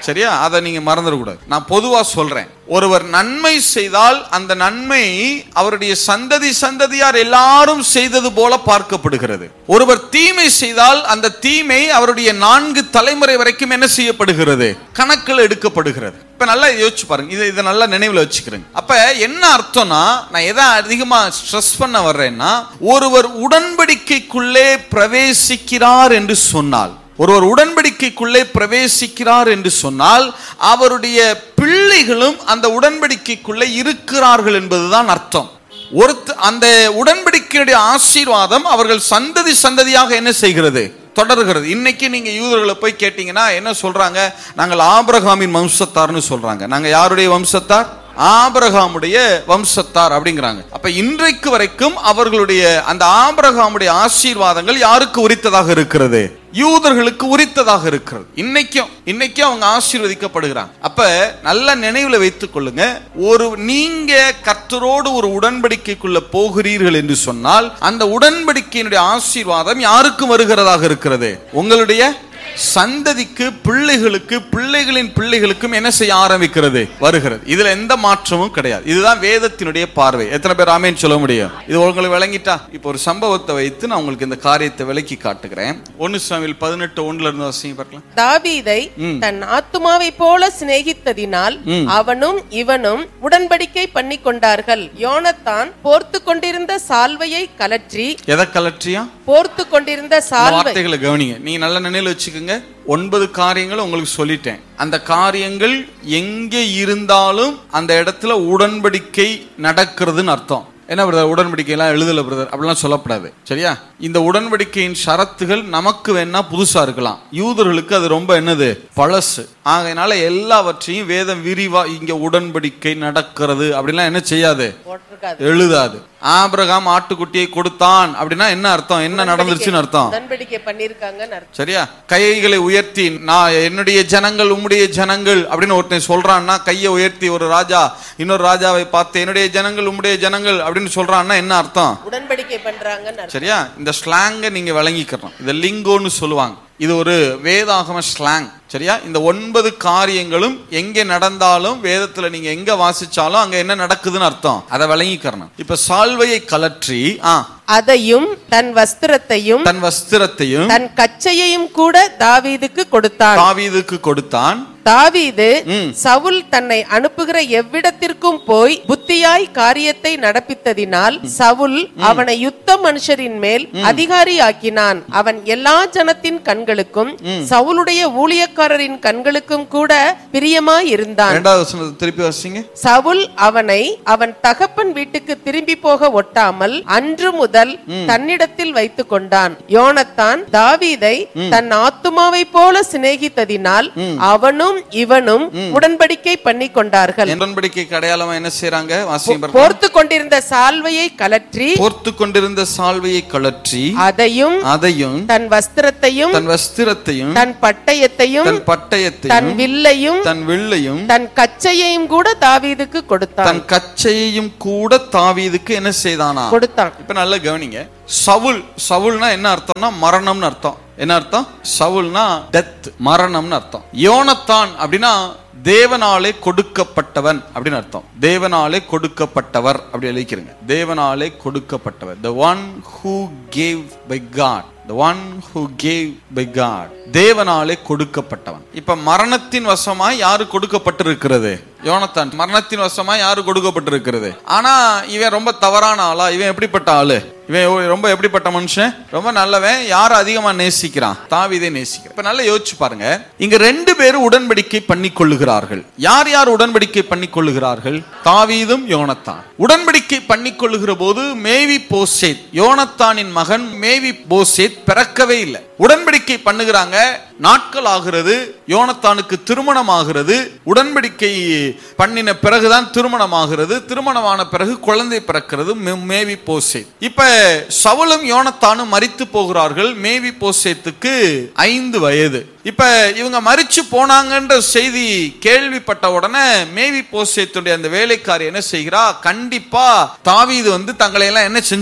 சரியா? அதை நீங்க மறந்துடக்கூடாது. நான் பொதுவா சொல்றேன், ஒருவர் நன்மை செய்தால் அந்த நன்மை அவருடைய சந்ததி சந்ததியார் எல்லாரும் செய்தது போல பார்க்கப்படுகிறது. ஒருவர் தீமை செய்தால் அந்த தீமை அவருடைய நான்கு தலைமுறை வரைக்கும் என்ன செய்யப்படுகிறது? கணக்கில் எடுக்கப்படுகிறது. இப்ப நல்லா யோசிச்சு பாருங்க, இதை இதை நல்லா நினைவுல வச்சுக்கிறேங்க. அப்ப என்ன அர்த்தம்னா, நான் எதை அதிகமா ஸ்ட்ரெஸ் பண்ண வர்றேன்னா, ஒருவர் உடன்படிக்கைக்குள்ளே பிரவேசிக்கிறார் என்று சொன்னால், ஒருவர் உடன்படிக்கைக்குள்ளே பிரவேசிக்கிறார் என்று சொன்னால் அவருடைய பிள்ளைகளும் அந்த உடன்படிக்கைக்குள்ளே இருக்கிறார்கள் என்பதுதான் அர்த்தம். ஒருத்த அந்த உடன்படிக்கையுடைய ஆசீர்வாதம் அவர்கள் சந்ததி சந்ததியாக என்ன செய்கிறது? தொடர்கிறது. இன்னைக்கு நீங்க யூதர்களை போய் கேட்டீங்கன்னா என்ன சொல்றாங்க? நாங்கள் ஆபிரகாமின் வம்சத்தார்னு சொல்றாங்க. நாங்க யாருடைய வம்சத்தார்? ஆபிரகாமுடைய வம்சத்தார் அப்படிங்கிறாங்க. அப்ப இன்றைக்கு வரைக்கும் அவர்களுடைய அந்த ஆபிரகாமுடைய ஆசீர்வாதங்கள் யாருக்கு உரித்ததாக இருக்கிறது? யூதர்களுக்கு உரித்ததாக இருக்கிறது. இன்னைக்கும் இன்னைக்கும் அவங்க ஆசீர்வதிக்கப்படுகிறாங்க. அப்ப நல்ல நினைவுல வைத்துக் கொள்ளுங்க, ஒரு நீங்க கர்த்தரோடு ஒரு உடன்படிக்கைக்குள்ள போகிறீர்கள் என்று சொன்னால் அந்த உடன்படிக்கையினுடைய ஆசீர்வாதம் யாருக்கும் வருகிறதாக இருக்கிறது? உங்களுடைய சந்ததிக்கு, பிள்ளைகளுக்கு, பிள்ளைகளின் பிள்ளைகளுக்கும் என்ன செய்ய ஆரம்பிக்கிறது? வருகிறது. இதுல எந்த மாற்றமும் கிடையாது. இதுதான் வேதத்தினுடைய பார்வை. எத்தனை பேர் ஆமென் சொல்ல முடியும்? இது உங்களுக்கு விளங்கிட்டா? இப்போ ஒரு சம்பவத்தை வைத்து நான் உங்களுக்கு இந்த காரியத்தை விளக்கி காட்டுகிறேன். ஒன்னு சாமுவேல் பதினெட்டு ஒன்றுல இருந்து வாசிங்க பார்க்கலாம். தாவீதை தன் ஆத்துமாவை போல சிநேகித்ததினால் அவனும் இவனும் உடன்படிக்கை பண்ணி கொண்டார்கள். யோனத்தான் போர்த்து கொண்டிருந்த சால்வையை கலற்றி, எதை கலற்றியா? போர்த்து கொண்டிருந்த சால்வை. வார்த்தைகளை கவனிங்க, நீங்க நல்ல நினைவில் வச்சுக்கோங்க. ஒன்பது காரியங்கள் உங்களுக்கு சொல்லிட்டேன். அந்த காரியங்கள் எங்கே இருந்தாலும் அந்த இடத்துல உடன்படிக்கை நடக்கிறதுன்னு அர்த்தம். என்ன பிரதர், உடன்படிக்கை எல்லாம் எழுதல பிரதர் அப்படிலாம் சொல்லப்படாது. சரியா? இந்த உடன்படிக்கையின் ஷரத்துகள் நமக்கு வேணா புதுசா இருக்கலாம், யூதர்களுக்கு அது ரொம்ப என்னது, பழசு. ஆகையினால எல்லாவற்றையும் வேதம் விரிவா இங்க உடன்படிக்கை நடக்கிறது அப்படிலாம் என்ன செய்யாது, எழுதாது. ஆபிரகாம் ஆட்டுக்குட்டியை கொடுத்தான் அப்படின்னா என்ன அர்த்தம், என்ன நடந்துருச்சுன்னு அர்த்தம், உடன்படிக்கை பண்ணிருக்காங்க. சரியா? கைகளை உயர்த்தி நான் என்னுடைய ஜனங்கள் உம்முடைய ஜனங்கள் அப்படின்னு ஒருத்தன் சொல்றான்னா, கையை உயர்த்தி ஒரு ராஜா இன்னொரு ராஜாவை பார்த்து என்னுடைய ஜனங்கள் உம்முடைய ஜனங்கள் அப்படின்னு சொல்றான்னா என்ன அர்த்தம், உடன்படிக்கை பண்றாங்க. சரியா? இந்த ஸ்லாங்க நீங்க விளங்கிக்கிறோம். இத லிங்கோன்னு சொல்லுவாங்க. இது ஒரு வேதாகம ஸ்லாங். சரியா? இந்த ஒன்பது காரியங்களும் எங்க நடந்தாலும் வேதத்துல நீங்க எங்க வாசிச்சாலும் அங்க என்ன நடக்குதுன்னு அர்த்தம், அதை விளங்கிக்கிறணும். இப்ப சால்வையை கலற்றி அதையும் தன் வஸ்திரத்தையும் தன் வஸ்திரத்தையும் தன் கச்சையையும் கூட தாவீதுக்கு கொடுத்தான். தாவீதுக்கு கொடுத்தான். தாவீது சவுல் தன்னை அனுப்புகிற எவ்விடத்திற்கும் போய் புத்தியாய் காரியத்தை நடப்பித்ததினால் சவுல் அவனை யுத்த மனுஷரின் மேல் அதிகாரி ஆக்கினான். அவன் எல்லா ஜனத்தின் கண்களுக்கும் சவுலுடைய ஊழியக்காரரின் கண்களுக்கும் கூட பிரியமாய் இருந்தான். திருப்பி வாசிங்க. சவுல் அவனை அவன் தகப்பன் வீட்டுக்கு திரும்பி போக ஒட்டாமல் அன்று முதல் தன்னிடத்தில் வைத்துக் கொண்டான். யோனத்தான் தாவீதை தன் ஆத்துமாவை போல சிநேகித்ததினால் அவனும் இவனும் உடன்படிக்கை பண்ணி கொண்டார்கள். உடன்படிக்கை அடையாளமா என்ன செய்றாங்க? போர்த்து கொண்டிருந்த சால்வையை கலற்றி போர்த்து கொண்டிருந்த சால்வையை கலற்றி அதையும் அதையும் தன் வஸ்திரத்தையும் தன் வஸ்திரத்தையும் தன் பட்டயத்தையும் தன் பட்டயத்தையும் தன் வில்லையும் தன் வில்லையும் தன் கச்சையையும் கூட தாவீதுக்கு கொடுத்தான். தன் கச்சையையும் கூட தாவீதுக்கு என்ன செய்தானா? கொடுத்தான். இப்ப நல்லா கவனிங்க. சவுல், சவுல்னா என்ன அர்த்தம்னா மரணம்னு அர்த்தம். என்ன அர்த்தம்? சவுல்னா டெத், மரணம்னு அர்த்தம். யோனத்தான் அப்படின்னா தேவனாலே கொடுக்கப்பட்டவன் அப்படின்னு அர்த்தம். தேவனாலே கொடுக்கப்பட்டவர் அப்படி எழுதிக்கிறீங்க. தேவனாலே கொடுக்கப்பட்டவர், the one who gave by God, the one who gave by God. தேவனாலே கொடுக்கப்பட்டவன். இப்ப மரணத்தின் வசமாய் யாரு கொடுக்கப்பட்டிருக்கிறது? யோனத்தான். மரணத்தின் வசமாய் யாரு கொடுக்கப்பட்டிருக்கிறது? ஆனா இவன் ரொம்ப தவறான ஆளா? இவன் எப்படிப்பட்ட ஆளு? இவன் ரொம்ப எப்படிப்பட்ட மனுஷன்? ரொம்ப நல்லவன். யார் அதிகமா நேசிக்கிறான்? தாவீதை நேசிக்கிறான். இப்ப நல்லா யோசிச்சு பாருங்க. இங்க ரெண்டு பேரும் உடன்படிக்கை பண்ணி கொள்ளுகிறார்கள். யார் யார் உடன்படிக்கை பண்ணி கொள்ளுகிறார்கள்? தாவீதும் யோனத்தான். உடன்படிக்கை பண்ணி கொள்ளுகிற போது மேவி போசேத், யோனத்தானின் மகன் மேவி போசேத் பிறக்கவே இல்லை. உடன்படிக்கை பண்ணுகிறாங்க, நாட்கள் ஆகிறது, யோனத்தானுக்கு திருமணம் ஆகிறது. உடன்படிக்கை பண்ணின பிறகுதான் திருமணம் ஆகிறது. திருமணமான பிறகு குழந்தை பிறக்கிறது, மேவி போசேத். இப்ப சவுலும் யோனத்தானும் மரித்து போகிறார்கள். மேவி போசேத்துக்கு ஐந்து வயது. இப்ப இவங்க மரிச்சு போனாங்கன்ற செய்தி கேள்விப்பட்ட உடனே மேவி போசேத்துடைய அந்த வேலைக்காரி என்ன செய்கிறா? கண்டிப்பா தாவீது வந்து தங்களை எல்லாம் என்ன செஞ்சிருவான்?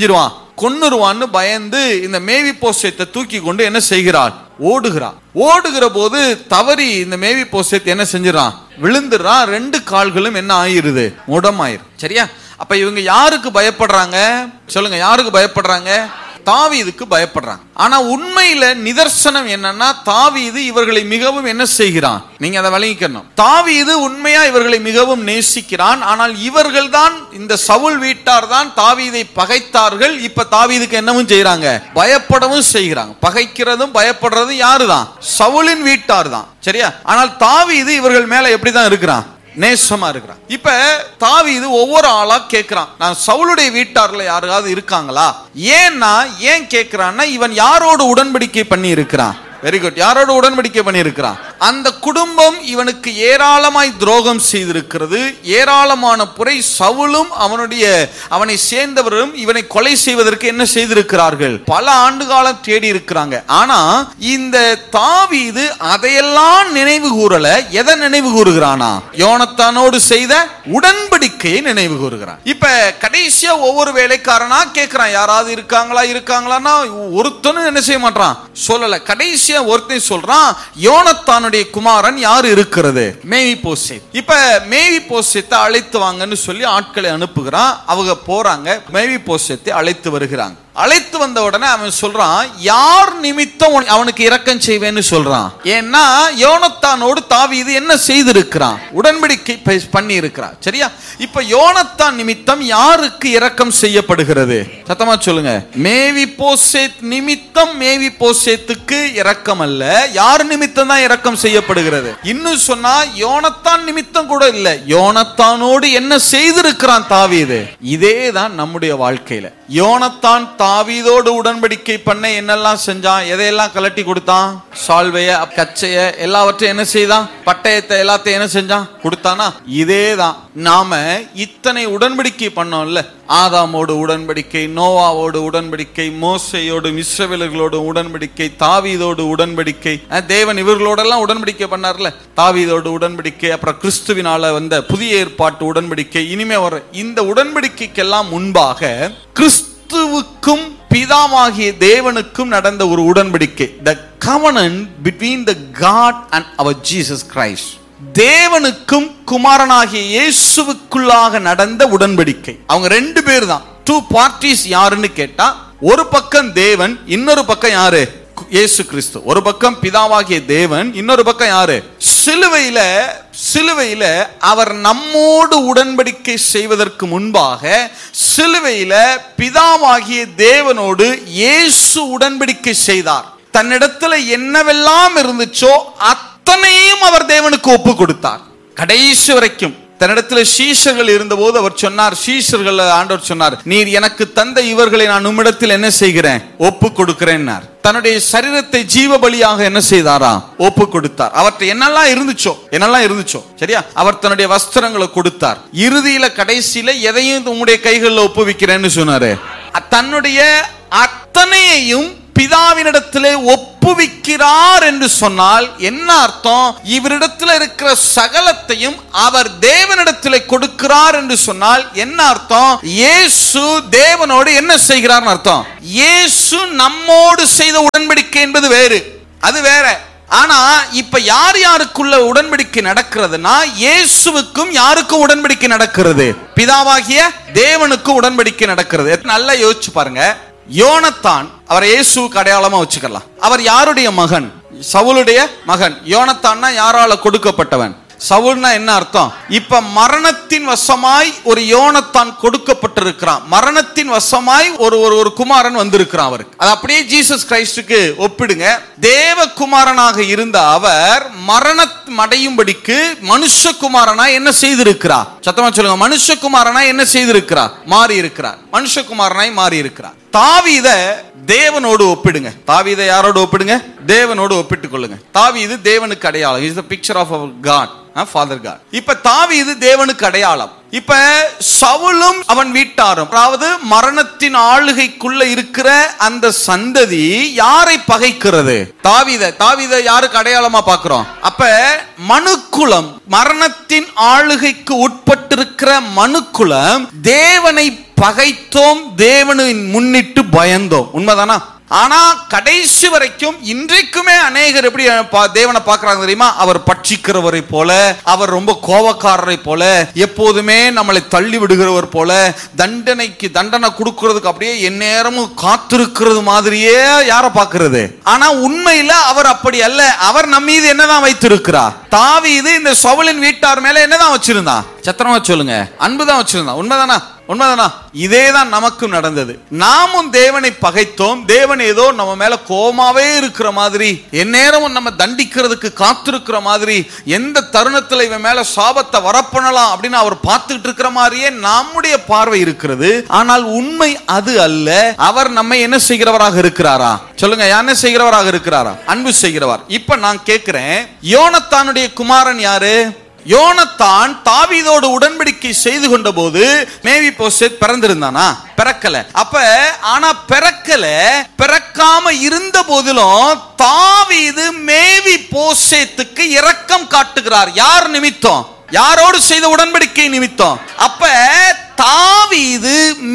கொன்னுருவான்னு பயந்து இந்த மேவி போசேத்தை தூக்கி கொண்டு என்ன செய்கிறாள்? ஓடுகிறான். ஓடுகிற போது தவறி இந்த மேவி போசேத் என்ன செஞ்சிடறான்? விழுந்துறான். ரெண்டு கால்களும் என்ன ஆயிருது? முடமாயிரு. சரியா? அப்ப இவங்க யாருக்கு பயப்படுறாங்க சொல்லுங்க? யாருக்கு பயப்படுறாங்க? தாவீதுக்கு பயப்படுறாங்க. ஆனா உண்மையில நிதர்சனம் என்னன்னா, தாவீது இவர்களை மிகவும் என்ன செய்கிறான்? நீங்க அதை வழங்கிக்கணும். தாவீது உண்மையா இவர்களை மிகவும் நேசிக்கிறான். ஆனால் இவர்கள் தான், இந்த சவுல் வீட்டார் தான் தாவீதை பகைத்தார்கள். இப்ப தாவீதுக்கு என்னவும் செய்யறாங்க? பயப்படவும் செய்கிறாங்க. பகைக்கிறதும் பயப்படுறதும் யாருதான்? சவுலின் வீட்டார் தான். சரியா? ஆனால் தாவீது இவர்கள் மேல எப்படிதான் இருக்கிறான்? நேசமா இருக்கிறான். இப்ப தாவீது ஒவ்வொரு ஆளா கேட்கிறான், நான் சவுலுடைய வீட்டார்ல யாராவது இருக்காங்களா? ஏன்னா ஏன் கேட்கிறான்னா, இவன் யாரோடு உடன்படிக்கை பண்ணி இருக்கிறான்? Very good. யாரோடு உடன்படிக்கை பண்ணி இருக்கிறான்? அந்த குடும்பம் இவனுக்கு ஏராளமாய் துரோகம் செய்திருக்கிறது. ஏராளமான புரை சவுலும் அவனுடைய அவனை சேர்ந்தவரும் இவனை கொலை செய்வதற்கு என்ன செய்திருக்கிறார்கள்? பல ஆண்டு காலம் தேடி இருக்கிறாங்க. ஆனா இந்த தாவீது அதையெல்லாம் நினைவு கூறல. எதை நினைவு கூறுகிறானா? யோனத்தானோடு செய்த உடன்படிக்கையை நினைவு கூறுகிறான். இப்ப கடைசியா ஒவ்வொரு வேலைக்காரனா கேட்கிறான், யாராவது இருக்காங்களா இருக்காங்களான்னா ஒருத்தனும் என்ன செய்ய மாட்டான்? சொல்லல. கடைசி ஒருத்தன் சொல்றான், யோனத்தானுடைய குமாரன் யாரு இருக்கிறது? மேவி போசேத். இப்ப மேவி போசேத்தை அழைத்து வாங்கன்னு சொல்லி ஆட்களை அனுப்புகிறான். அவங்க போறாங்க, மேவி போசேத்தை அழைத்து வருகிறாங்க. அழைத்து வந்த உடனே அவன் சொல்றான், யார் நிமித்தம் அவனுக்கு இரக்கம் செய்வேன்னு சொல்றான். ஏன்னா யோனத்தானோடு தாவீது என்ன செய்திருக்கிறான்? உடன்படிக்கை பண்ணி இருக்கிறான். சரியா? இப்ப யோனத்தான் நிமித்தம் யாருக்கு இரக்கம் செய்யப்படுகிறது? சத்தமா சொல்லுங்க. மேவி போசேத் நிமித்தம் மேவி போசேத்துக்கு இரக்கம் அல்ல. யார் நிமித்தம் தான் இரக்கம் செய்யப்படுகிறது? இன்னும் சொன்னா யோனத்தான் நிமித்தம் கூட இல்ல, யோனத்தானோடு என்ன செய்திருக்கிறான் தாவீது. இதே தான் நம்முடைய வாழ்க்கையில. யோனத்தான் தாவீதோடு உடன்படிக்கை பண்ண என்னெல்லாம் செஞ்சான்? எதையெல்லாம் கலட்டி கொடுத்தான்? சால்வைய, கச்சைய, எல்லாவற்றையும் என்ன செய்தான்? பட்டயத்தை எல்லாத்தையும் என்ன செஞ்சான்? கொடுத்தானா? இதே தான் நாம இத்தனை உடன்படிக்கை பண்ணோம்ல. ஆதாமோடு உடன்படிக்கை, நோவாவோடு உடன்படிக்கை, மோசையோடு இஸ்ரவேலர்களோடு உடன்படிக்கை, தாவீதோடு உடன்படிக்கை. தேவன் இவர்களோடெல்லாம் உடன்படிக்கை பண்ணார்ல. தாவீதோடு உடன்படிக்கை, அப்புறம் கிறிஸ்துவினால வந்த புதிய ஏற்பாட்டு உடன்படிக்கை, இனிமே வர இந்த உடன்படிக்கைக்கெல்லாம் முன்பாக கிறிஸ்துவுக்கும் பிதாவாகிய தேவனுக்கும் நடந்த ஒரு உடன்படிக்கை. The covenant between the God and our Jesus Christ. தேவனுக்கும் குமாரனாகிய இயேசுவுக்குள்ளாக நடந்த உடன்படிக்கை. அவங்க ரெண்டு பேர் தான். டூ பார்ட்டிஸ் யாருன்னு கேட்டா, ஒரு பக்கம் தேவன், இன்னொரு பக்கம் யாரு? இயேசு கிறிஸ்து. ஒரு பக்கம் பிதாவாகிய தேவன், இன்னொரு பக்கம் யாரு? சிலுவையில சிலுவையில அவர் நம்மோடு உடன்படிக்கை செய்வதற்கு முன்பாக சிலுவையில பிதாவாகிய தேவனோடு இயேசு உடன்படிக்கை செய்தார். தன்னிடத்துல என்னவெல்லாம் இருந்துச்சோ அத்தனையும் அவர் தேவனுக்கு ஒப்பு கொடுத்தார். கடைசி வரைக்கும் தன்னிடத்தில் சீஷர்கள் இருந்தபோது அவர் சொன்னார், சீஷர்கள் ஆண்டவர் சொன்னார், நீர் எனக்கு தந்த இவர்களை நான் உம்மிடத்தில் என்ன செய்கிறேன்? ஒப்பு கொடுக்கிறேன். தன்னுடைய சரீரத்தை ஜீவ பலியாக என்ன செய்தாரா? ஒப்பு கொடுத்தார். அவர்கிட்ட என்னெல்லாம் இருந்துச்சோ என்னெல்லாம் இருந்துச்சோ சரியா, அவர் தன்னுடைய வஸ்திரங்களை கொடுத்தார். இறுதியில கடைசியில எதையும் உங்களுடைய கைகளில் ஒப்புவிக்கிறேன்னு சொன்னாரு. தன்னுடைய அத்தனையையும் பிதாவினிடத்திலே ஒப்புவிக்கிறார் என்று சொன்னால் என்ன அர்த்தம்? இவரிடத்தில் இருக்கிற சகலத்தையும் அவர் தேவனிடத்திலே கொடுக்கிறார் என்று சொன்னால் என்ன அர்த்தம்? இயேசு தேவனோடு என்ன செய்கிறார் அர்த்தம். இயேசு நம்மோடு செய்த உடன்படிக்கை என்பது வேறு, அது வேற. ஆனா இப்ப யார் யாருக்குள்ள உடன்படிக்கை நடக்கிறதுனா, இயேசுவுக்கும் யாருக்கும் உடன்படிக்கை நடக்கிறது? பிதாவாகிய தேவனுக்கு உடன்படிக்கை நடக்கிறது. நல்லா யோசிச்சு பாருங்க. யோனத்தான், அவரை இயேசுவுக்கு அடையாளமா வச்சுக்கலாம். அவர் யாருடைய மகன்? சவுலுடைய மகன். யோனத்தான்னா யாரால கொடுக்கப்பட்டவன்? சவுல்னா என்ன அர்த்தம்? இப்ப மரணத்தின் வசமாய் ஒரு யோனத்தான் கொடுக்கப்பட்டிருக்கிறான். மரணத்தின் வசமாய் ஒரு ஒரு குமாரன் வந்திருக்கிறான் அவருக்கு. அது அப்படியே ஜீசஸ் கிரைஸ்டுக்கு ஒப்பிடுங்க. தேவகுமாரனாக இருந்த அவர் மரணம் அடையும்படிக்கு மனுஷகுமாரனா என்ன செய்திருக்கிறார்? சத்தமா சொல்லுங்க. மனுஷகுமாரனா என்ன செய்திருக்கிறார்? மாறி இருக்கிறார். மனுஷகுமாரனாய் மாறி இருக்கிறார். தாவீத தேவனோடு ஒப்பிடுங்க. தாவீதை யாரோடு ஒப்பிடுங்க? தேவனோடு ஒப்பிட்டுக் கொள்ளுங்க. தாவீது தேவனுக்கு அடையாளம். Is the picture of our God, father God. இப்ப தாவீது தேவனுக்கு அடையாளம். இப்ப சவுலும் அவன் வீட்டாரும், அதாவது மரணத்தின் ஆளுகைக்குள்ள இருக்கிற அந்த சந்ததி யாரை பகைக்கிறது? தாவீத. தாவீத யாருக்கு அடையாளமா பார்க்கிறோம்? அப்ப மனுக்குலம், மரணத்தின் ஆளுகைக்கு உட்பட்டிருக்கிற மனுக்குலம் தேவனை பகைத்தோம், தேவனை முன்னிட்டு பயந்தோம். உண்மைதானா? ஆனா கடைசி வரைக்கும் இன்றைக்குமே அநேகர் எப்படி தேவனை பார்க்கறாங்க தெரியுமா? அவர் பட்சிக்கிறவரை போல, அவர் ரொம்ப கோபக்காரரை போல, எப்போதுமே நம்மளை தள்ளி விடுகிறவர் போல, தண்டனைக்கு தண்டனை கொடுக்கிறதுக்கு அப்படியே எந்நேரமும் காத்திருக்கிறது மாதிரியே யார பார்க்கிறது. ஆனா உண்மையில அவர் அப்படி அல்ல. அவர் நம்ம மீது என்னதான் வைத்திருக்கிறார்? தாவீது இந்த சவுலின் வீட்டார் மேல என்னதான் வச்சிருந்தான்? சத்திரமா சொல்லுங்க, அன்புதான் வச்சிருந்தான். உண்மைதானா? உண்மைதானா? இதேதான் நமக்கும் நடந்தது. நாமும் தேவனை பகைத்தோம். தேவன் ஏதோ நம்ம மேல கோமாவே இருக்கிற மாதிரி, எந்நேரமும் நம்ம தண்டிக்கிறதுக்கு காத்திருக்கிற மாதிரி, எந்த தருணத்துல இவன் மேல சாபத்தை வரப்பண்ணலாம் அப்படின்னு அவர் பார்த்துட்டு இருக்கிற மாதிரியே நம்முடைய பார்வை இருக்கிறது. ஆனால் உண்மை அது அல்ல. அவர் நம்மை என்ன செய்கிறவராக இருக்கிறாரா? சொல்லுங்க, என்ன செய்கிறவராக இருக்கிறாரா? அன்பு செய்கிறவர். இப்ப நான் கேட்கிறேன், யோனத்தானுடைய குமாரன் யாரு? யோனத்தான் தாவீதோடு உடன்படிக்கை செய்து கொண்ட போது மேவிபோசேத் பிறந்திருந்தானா? பிறக்கல. அப்ப ஆனா பிறக்கல, பிறக்காம இருந்த போதிலும் தாவீது மேவிபோசேத்துக்கு இரக்கம் காட்டுகிறார். யார் நிமித்தம்? யாரோடு செய்த உடன்படிக்கை நிமித்தம். அப்ப தாவீது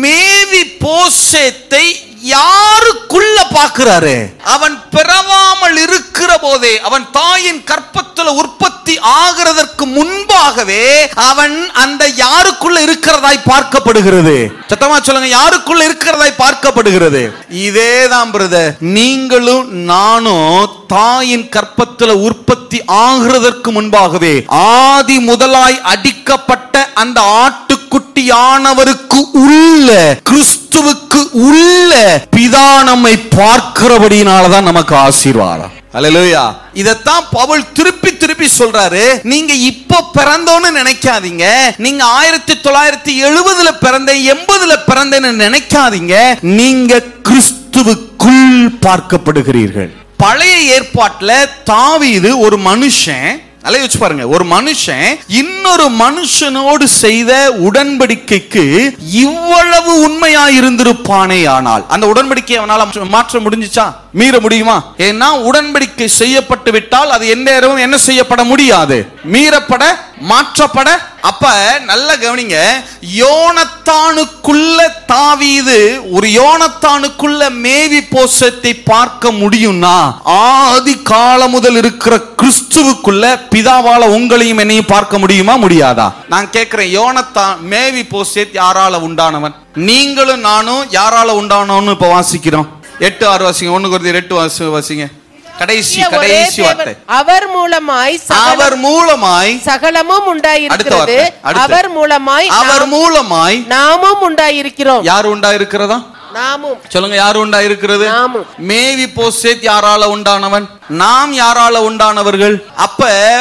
மேவிபோசேத்தை யாருக்குள்ள பார்க்கிறாரு? அவன் பிறவாமல் இருக்கிற போதே, அவன் தாயின் கற்பத்துல உற்பத்தி ஆகிறதற்கு முன்பாகவே அவன் அந்த யாருக்குள்ள இருக்கிறதாய் பார்க்கப்படுகிறது. சத்தமா சொல்லுங்க, யாருக்குள்ள இருக்கிறதாய் பார்க்கப்படுகிறது. இதேதான் பிரதர், நீங்களும் நானும் தாயின் கற்பத்துல உற்பத்தி ஆகிறதற்கு முன்பாகவே ஆதி முதலாய் அடிக்கப்பட்ட அந்த ஆட்டுக்குட்டியானவருக்கு உள்ள, கிறிஸ்துவுக்கு உள்ள பிதா நம்மை பார்க்கிறபடியினாலதான் நமக்கு ஆசீர்வாதம். அல்லேலூயா. இதத்தான் பவுல் திருப்பி திருப்பி சொல்றாரு. நீங்க இப்ப பிறந்தோன்னு நினைக்காதீங்க. நீங்க ஆயிரத்தி தொள்ளாயிரத்தி எழுபதுல பிறந்த, எண்பதுல பிறந்தேன்னு நினைக்காதீங்க. நீங்க கிறிஸ்துவுக்குள் பார்க்கப்படுகிறீர்கள். பழைய ஏற்பாட்டுல தாவீது ஒரு மனுஷன், நல்லா யோசிச்சு பாருங்க, ஒரு மனுஷன் இன்னொரு மனுஷனோடு செய்த உடன்படிக்கைக்கு இவ்வளவு உண்மையா இருந்திருப்பானே ஆனால் அந்த உடன்படிக்கையை அவனால மாற்ற முடிஞ்சுச்சா? மீற முடியுமா? ஏன்னா உடன்படிக்கை செய்யப்பட்டு விட்டால் அது எந்த நேரமும் என்ன செய்யப்பட முடியாது, மீறப்பட, மாற்றப்பட. அப்ப நல்ல கவனிங்க, யோனத்தானுக்குள்ள தாவீது, ஒரு யோனத்தானுக்குள்ள மேவிபோசேத்தை பார்க்க முடியும்னா ஆதி காலம் முதல் இருக்கிற கிறிஸ்துவுக்குள்ள பிதாவால உங்களையும் என்னையும் பார்க்க முடியுமா? முடியாதா? நான் கேட்கிறேன், யோனத்தான் மேவிபோசேத் யாரால உண்டானவன்? நீங்களும் நானும் யாரால உண்டானவன்னு இப்ப வாசிக்கிறோம். எட்டு ஆறு வாசிங்க. ஒண்ணு குருந்தியர் எட்டு வாசிங்க. கடைசி கடைசி வார்த்தை. அவர் மூலமாய் அவர் மூலமாய் சகலமும் உண்டாயிருக்கிறது. அவர் மூலமாய் அவர் மூலமாய் நாமும் உண்டாயிருக்கிறோம். யார் உண்டாயிருக்கிறதா? நாமும். சொல்லுங்க, யார் உண்டாயிருக்கிறது? மேவிபோசேத் யாரால உண்டானவன்? நாம் யாரால உண்டானவர்கள்? அப்ப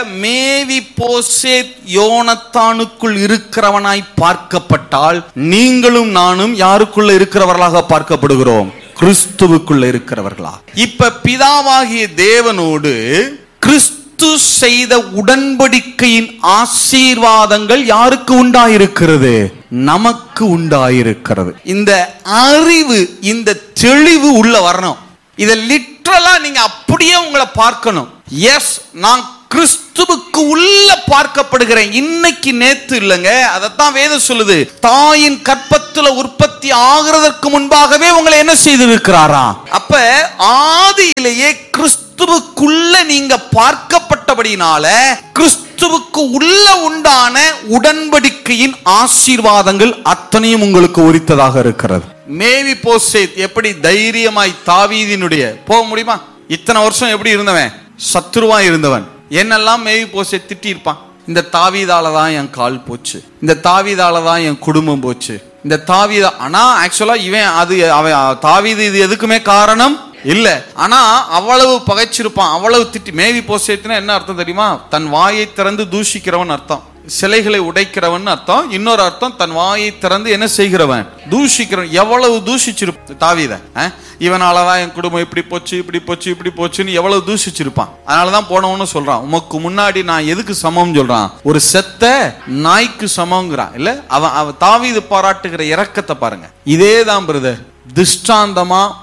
மேவிபோசேத் யோனத்தானுக்குள் இருக்கிறவனாய் பார்க்கப்பட்டால் நீங்களும் நானும் யாருக்குள்ள இருக்கிறவர்களாக பார்க்கப்படுகிறோம்? கிறிஸ்துவுக்குள்ள இருக்கிறவர்களா? இப்ப பிதாவாகிய தேவனோடு கிறிஸ்து செய்த உடன்படிக்கையின் ஆசீர்வாதங்கள் யாருக்கு உண்டாயிருக்கிறது? நமக்கு உண்டாயிருக்கிறது. இந்த அறிவு, இந்த தெளிவு உள்ள வரணும். இதை லிட்டரலா நீங்க அப்படியே உங்களை பார்க்கணும். எஸ், நான் கிறிஸ்துவுக்கு உள்ள பார்க்கப்படுகிறேன். இன்னைக்கு நேத்து இல்லங்க, அதத்தான் வேதம் சொல்லுது. தாயின் கற்பத்துல உற்பத்தி ஆகிறதற்கு முன்பாகவே உங்களை என்ன செய்திருக்கிறாரா? அப்ப ஆதியிலேயே கிறிஸ்துவுக்குள்ள நீங்க பார்க்கப்பட்டபடினால கிறிஸ்துவுக்கு உள்ள உண்டான உடன்படிக்கையின் ஆசீர்வாதங்கள் அத்தனையும் உங்களுக்கு உரித்ததாக இருக்கிறது. மேவிபோசேத் எப்படி தைரியமாய் தாவீதினுடைய போக முடியுமா? இத்தனை வருஷம் எப்படி இருந்தவன்? சத்துருவா இருந்தவன். என்னெல்லாம் மேவிபோசேத் திட்டி இருப்பான். இந்த தாவீதால தான் என் கால் போச்சு, இந்த தாவீதால தான் என் குடும்பம் போச்சு, இந்த தாவீதா. ஆனா ஆக்சுவலா இவன் அது அவன் தாவீது இது எதுக்குமே காரணம் இல்ல. ஆனா அவ்வளவு பகைச்சிருப்பான், அவ்வளவு திட்டி. மேவிபோசேத்னா என்ன அர்த்தம் தெரியுமா? தன் வாயை திறந்து தூஷிக்கிறவன் அர்த்தம். சிலைகளை உடைக்கிறவன் அர்த்தம். இன்னொரு அர்த்தம், தன் வாயை திறந்து என்ன செய்கிறவன்? தூஷிக்கிறவன். எவ்வளவு தூஷிச்சிருப்பான் தாவீத. இவனாலதான் என் குடும்பம் இப்படி போச்சு, இப்படி போச்சு, இப்படி போச்சுன்னு எவ்வளவு தூஷிச்சிருப்பான். அதனாலதான் போனவன்னு சொல்றான், உமக்கு முன்னாடி நான் எதுக்கு சமம் சொல்றான்? ஒரு செத்த நாய்க்கு சமங்கிறான். இல்ல, அவன் அவன் தாவீது பாராட்டுகிற இரக்கத்தை பாருங்க. இதேதான் பிரதர், திஷ்டாந்தமா உத்தம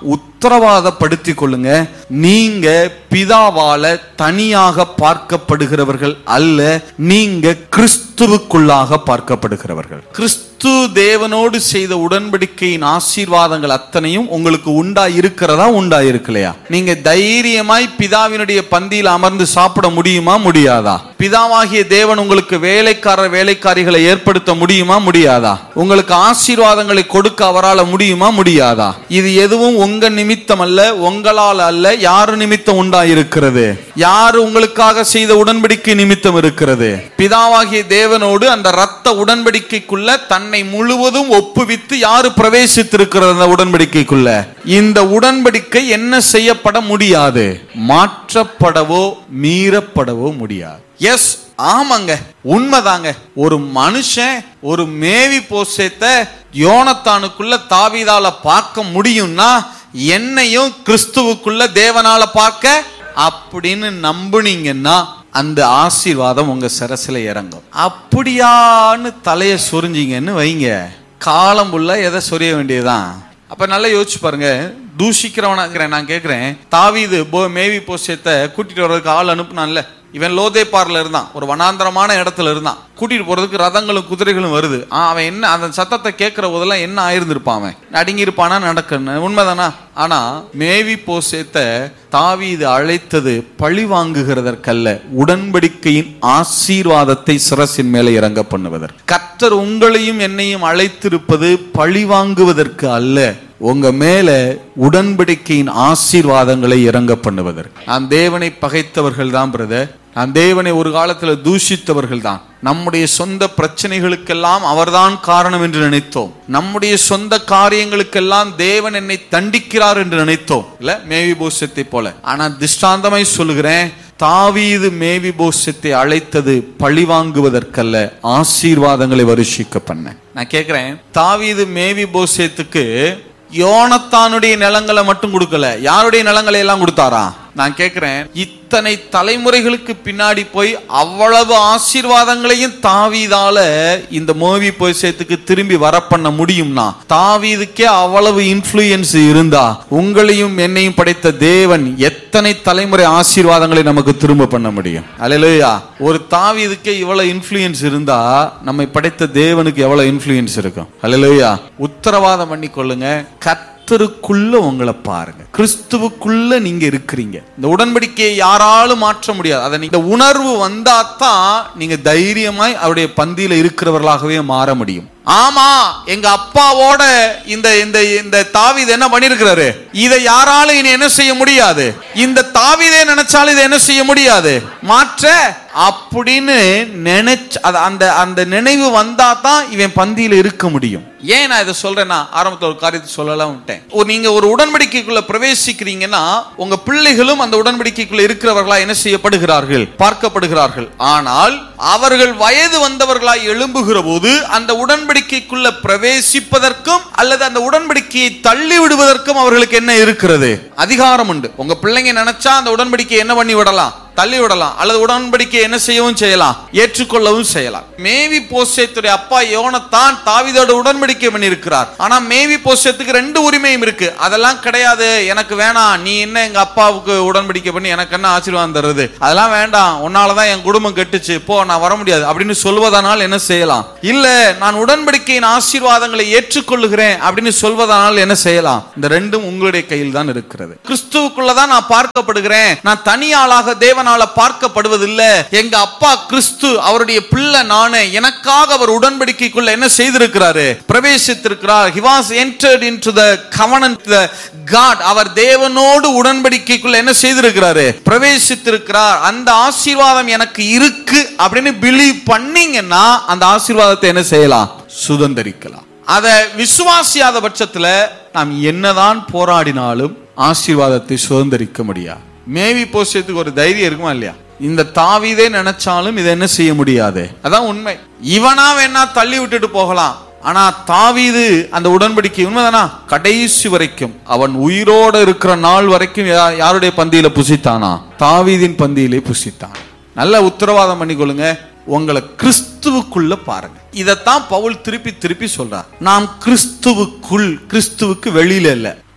உத்தரவாதப்படுத்திக் கொள்ளுங்க, நீங்க பிதாவால தனியாக பார்க்கப்படுகிறவர்கள் அல்ல, நீங்க கிறிஸ்துவுக்குள்ளாக பார்க்கப்படுகிறவர்கள். கிறிஸ்து தேவனோடு செய்த உடன்படிக்கையின் ஆசீர்வாதங்கள் அத்தனையும் உங்களுக்கு உண்டா இருக்கிறதா, உண்டா இருக்கலையா? நீங்க தைரியமாய் பிதாவினுடைய பந்தியில் அமர்ந்து சாப்பிட முடியுமா, முடியாதா? பிதாவாகிய தேவன் உங்களுக்கு வேலைக்காரர் வேலைக்காரிகளை ஏற்படுத்த முடியுமா, முடியாதா? உங்களுக்கு ஆசீர்வாதங்களை கொடுக்க அவரால் முடியுமா, முடியாதா? இது எதுவும் உங்க நிமித்தம் அல்ல, உங்களால் அல்ல. யாரு நிமித்தம் உண்டா இருக்கிறது? யாரு உங்களுக்காக செய்த உடன்படிக்கை நிமித்தம் இருக்கிறது? பிதாவாகிய தேவனோடு அந்த இரத்த உடன்படிக்கைக்குள்ள தன்னை முழுவதும் ஒப்புவித்து யாரு பிரவேசித்திருக்கிறது அந்த உடன்படிக்கைக்குள்ள? இந்த உடன்படிக்கை என்ன செய்யப்பட முடியாது, மாற்றப்படவோ மீறப்படவோ முடியாது. எஸ், ஆமாங்க, உண்மைதாங்க. ஒரு மனுஷன் ஒரு மேவி போசேத்தை யோனத்தானுக்குள்ள தாவீதால பார்க்க முடியும்னா என்னையும் கிறிஸ்துவுக்குள்ள தேவனால பார்க்க அப்படின்னு நம்புனீங்கன்னா அந்த ஆசீர்வாதம் உங்க சரசில இறங்கும். அப்படியான்னு தலைய சொரிஞ்சிங்கன்னு வைங்க, காலம் புள்ள எதை சொரிய வேண்டியதுதான். அப்ப நல்லா யோசிச்சு பாருங்க. தூஷிக்கிறவனா நான் கேட்கிறேன், தாவீது மேவி போஷத்தை கூட்டிட்டு வர்றதுக்கு ஆள் அனுப்புனான்ல, இவன் லோதேபார்ல இருந்தான், ஒரு வனாந்தரமான இடத்துல இருந்தான். கூட்டிட்டு போறதுக்கு ரதங்களும் குதிரைகளும் வருது. அவன் என்ன அந்த சத்தத்தை கேட்கிற போதெல்லாம் என்ன ஆயிருந்திருப்பான்? அவன் அடங்கி இருப்பானா? நடக்கணும், உண்மைதானா? ஆனா மேவி போசேத்தை தாவீது அழைத்தது பழி வாங்குகிறதற்கல்ல, உடன்படிக்கையின் ஆசீர்வாதத்தை சிரசின் மேலே இறங்க பண்ணுவதற்கு. கர்த்தர் உங்களையும் என்னையும் அழைத்திருப்பது பழி வாங்குவதற்கு அல்ல, உங்க மேல உடன்படிக்கையின் ஆசீர்வாதங்களை இறங்க பண்ணுவதற்கு. நான் தேவனை பகைத்தவர்கள் தான் பிரதர், நான் தேவனை ஒரு காலத்துல தூஷித்தவர்கள் தான். நம்முடைய சொந்த பிரச்சனைகளுக்கெல்லாம் அவர்தான் காரணம் என்று நினைத்தோம். நம்முடைய சொந்த காரியங்களுக்கெல்லாம் தேவன் என்னை தண்டிக்கிறார் என்று நினைத்தோம், இல்ல மேவி போஷத்தை போல. ஆனா திஷ்டாந்தமாய் சொல்லுகிறேன், தாவீது மேவி போஷத்தை அழைத்தது பழி வாங்குவதற்கல்ல, ஆசீர்வாதங்களை வருஷிக்க பண்ண. நான் கேட்கிறேன், தாவீது மேவி போஷத்துக்கு யோனத்தானுடைய நிலங்களை மட்டும் கொடுக்கல, யாருடைய நிலங்களை எல்லாம் கொடுத்தாரா? நான் கேட்கிறேன், இத்தனை தலைமுறைகளுக்கு பின்னாடி போய் அவ்வளவு ஆசீர்வாதங்களையும் தாவீதால இந்த மேவி போஷத்துக்கு திரும்பி வர பண்ண முடியும்னா, தாவீதுக்கே அவ்வளவு இன்ஃப்ளூயன்ஸ் இருந்தா உங்களையும் என்னையும் படைத்த தேவன் எத்தனை தலைமுறை ஆசீர்வாதங்களை நமக்கு திரும்ப பண்ண முடியும்? அல்லேலூயா. ஒரு தாவீதுக்கே இவ்வளவு இன்ஃப்ளூயன்ஸ் இருந்தா நம்மை படைத்த தேவனுக்கு எவ்வளவு இன்ஃப்ளூயன்ஸ் இருக்கும்? அல்லேலூயா. உத்தரவாதம் பண்ணி கொள்ளுங்க, கர்த்தருக்குள்ள உங்களை பாருங்க, கிறிஸ்துவுக்குள்ள நீங்க இருக்கிறீங்க. இந்த உடன்படிக்கையை யாராலும் மாற்ற முடியாது. அதை இந்த உணர்வு வந்தா தான் நீங்க தைரியமாய் அவருடைய பந்தியில இருக்கிறவர்களாகவே மாற முடியும். ஆமா, எங்க அப்பாவோட இந்த இந்த இந்த தாவீது என்ன பண்ணிருக்கிறாரு, இதை யாராலும் இனி என்ன செய்ய முடியாது. இந்த தாவீதே நினைச்சாலும் இதை என்ன செய்ய முடியாது, மாற்ற அப்படின்னு நினைச்சு அந்த அந்த நினைவு வந்தா தான் இவன் பந்தியில இருக்க முடியும். ஏன் நான் இதை சொல்றேன்னா, ஆரம்பத்தில் ஒரு காரியத்தை சொல்லலாம் விட்டேன். நீங்க ஒரு உடன்படிக்கைக்குள்ள பிரவேசிக்கிறீங்கன்னா உங்க பிள்ளைகளும் அந்த உடன்படிக்கைக்குள்ள இருக்கிறவர்களா என்ன செய்யப்படுகிறார்கள், பார்க்கப்படுகிறார்கள். ஆனால் அவர்கள் வயது வந்தவர்களாய் எழும்புகிற போது அந்த உடன்படிக்கைக்குள்ள பிரவேசிப்பதற்கும் அல்லது அந்த உடன்படிக்கையை தள்ளி விடுவதற்கும் அவர்களுக்கு என்ன இருக்கிறது, அதிகாரம் உண்டு. உங்க பிள்ளைங்க நினைச்சா அந்த உடன்படிக்கையை என்ன பண்ணி விடலாம், தள்ளி விடலாம், அல்லது உடன்படிக்கை என்ன செய்யவும் செய்யலாம், ஏற்றுக்கொள்ளவும் செய்யலாம். மேவி போஷேத்துடைய அப்பா யோனத்தான் தாவீதோட உடன்படிக்கை பண்ணி இருக்கிறார். ஆனா மேவி போஷேத்துக்கு ரெண்டு உரிமையும் இருக்கு. அதெல்லாம் கிடையாது, எனக்கு வேணாம், நீ என்ன எங்க அப்பாவுக்கு உடன்படிக்கை பண்ணி எனக்கு என்ன ஆசீர்வாதம் தருது, அதெல்லாம் வேண்டாம், உன்னாலதான் என் குடும்பம் கெட்டுச்சு, போ, நான் வர முடியாது அப்படின்னு சொல்வதனால் என்ன செய்யலாம்? இல்ல, நான் உடன்படிக்கையின் ஆசீர்வாதங்களை ஏற்றுக்கொள்ளுகிறேன் அப்படின்னு சொல்வதனால் என்ன செய்யலாம்? இந்த ரெண்டும் உங்களுடைய கையில் தான் இருக்கிறது. கிறிஸ்துவுக்குள்ளதான் நான் பார்க்கப்படுகிறேன், நான் தனியாளாக தேவ பார்க்கப்படுவதில்லை. எங்க அப்பா கிறிஸ்து, அவருடைய பிள்ளை நானே, எனக்காக அவர் உடன்படிக்கைக்குள்ள என்ன செய்திருக்கிறாரு, பிரவேசித்திருக்கிறார். He was entered into the covenant the God. அவர் தேவனோடு உடன்படிக்கைக்குள்ள என்ன செய்திருக்கிறாரு, பிரவேசித்திருக்கிறார். அந்த ஆசீர்வாதம் எனக்கு இருக்கு அப்படின்னு பிலீவ் பண்ணீங்கன்னா அந்த ஆசீர்வாதத்தை என்ன செய்யலாம், சுதந்தரிக்கலாம். அதை விசுவாசியாத பட்சத்துல நாம் என்னதான் போராடினாலும் ஆசீர்வாதத்தை சுதந்தரிக்க முடியாது. மேவி போஷத்துக்கு ஒரு தைரியம் இருக்குமா இல்லையா? இந்த தாவீதே நினைச்சாலும் இதை என்ன செய்ய முடியாது, அதான் உண்மை. இவனா வேணா தள்ளி விட்டுட்டு போகலாம், ஆனா தாவீது அந்த உடன்படிக்கை உண்மைதானா, கடைசி வரைக்கும் அவன் உயிரோட இருக்கிற நாள் வரைக்கும் யாருடைய பந்தியில புசித்தானா, தாவீதின் பந்தியிலே புசித்தான். நல்ல உத்தரவாதம் பண்ணிக்கொள்ளுங்க, உங்களை கிறிஸ்துவுக்குள்ள பாருங்க. இதத்தான் பவுல் திருப்பி திருப்பி சொல்றார், நாம் கிறிஸ்துவுக்குள், கிறிஸ்துவுக்கு வெளியில இல்ல,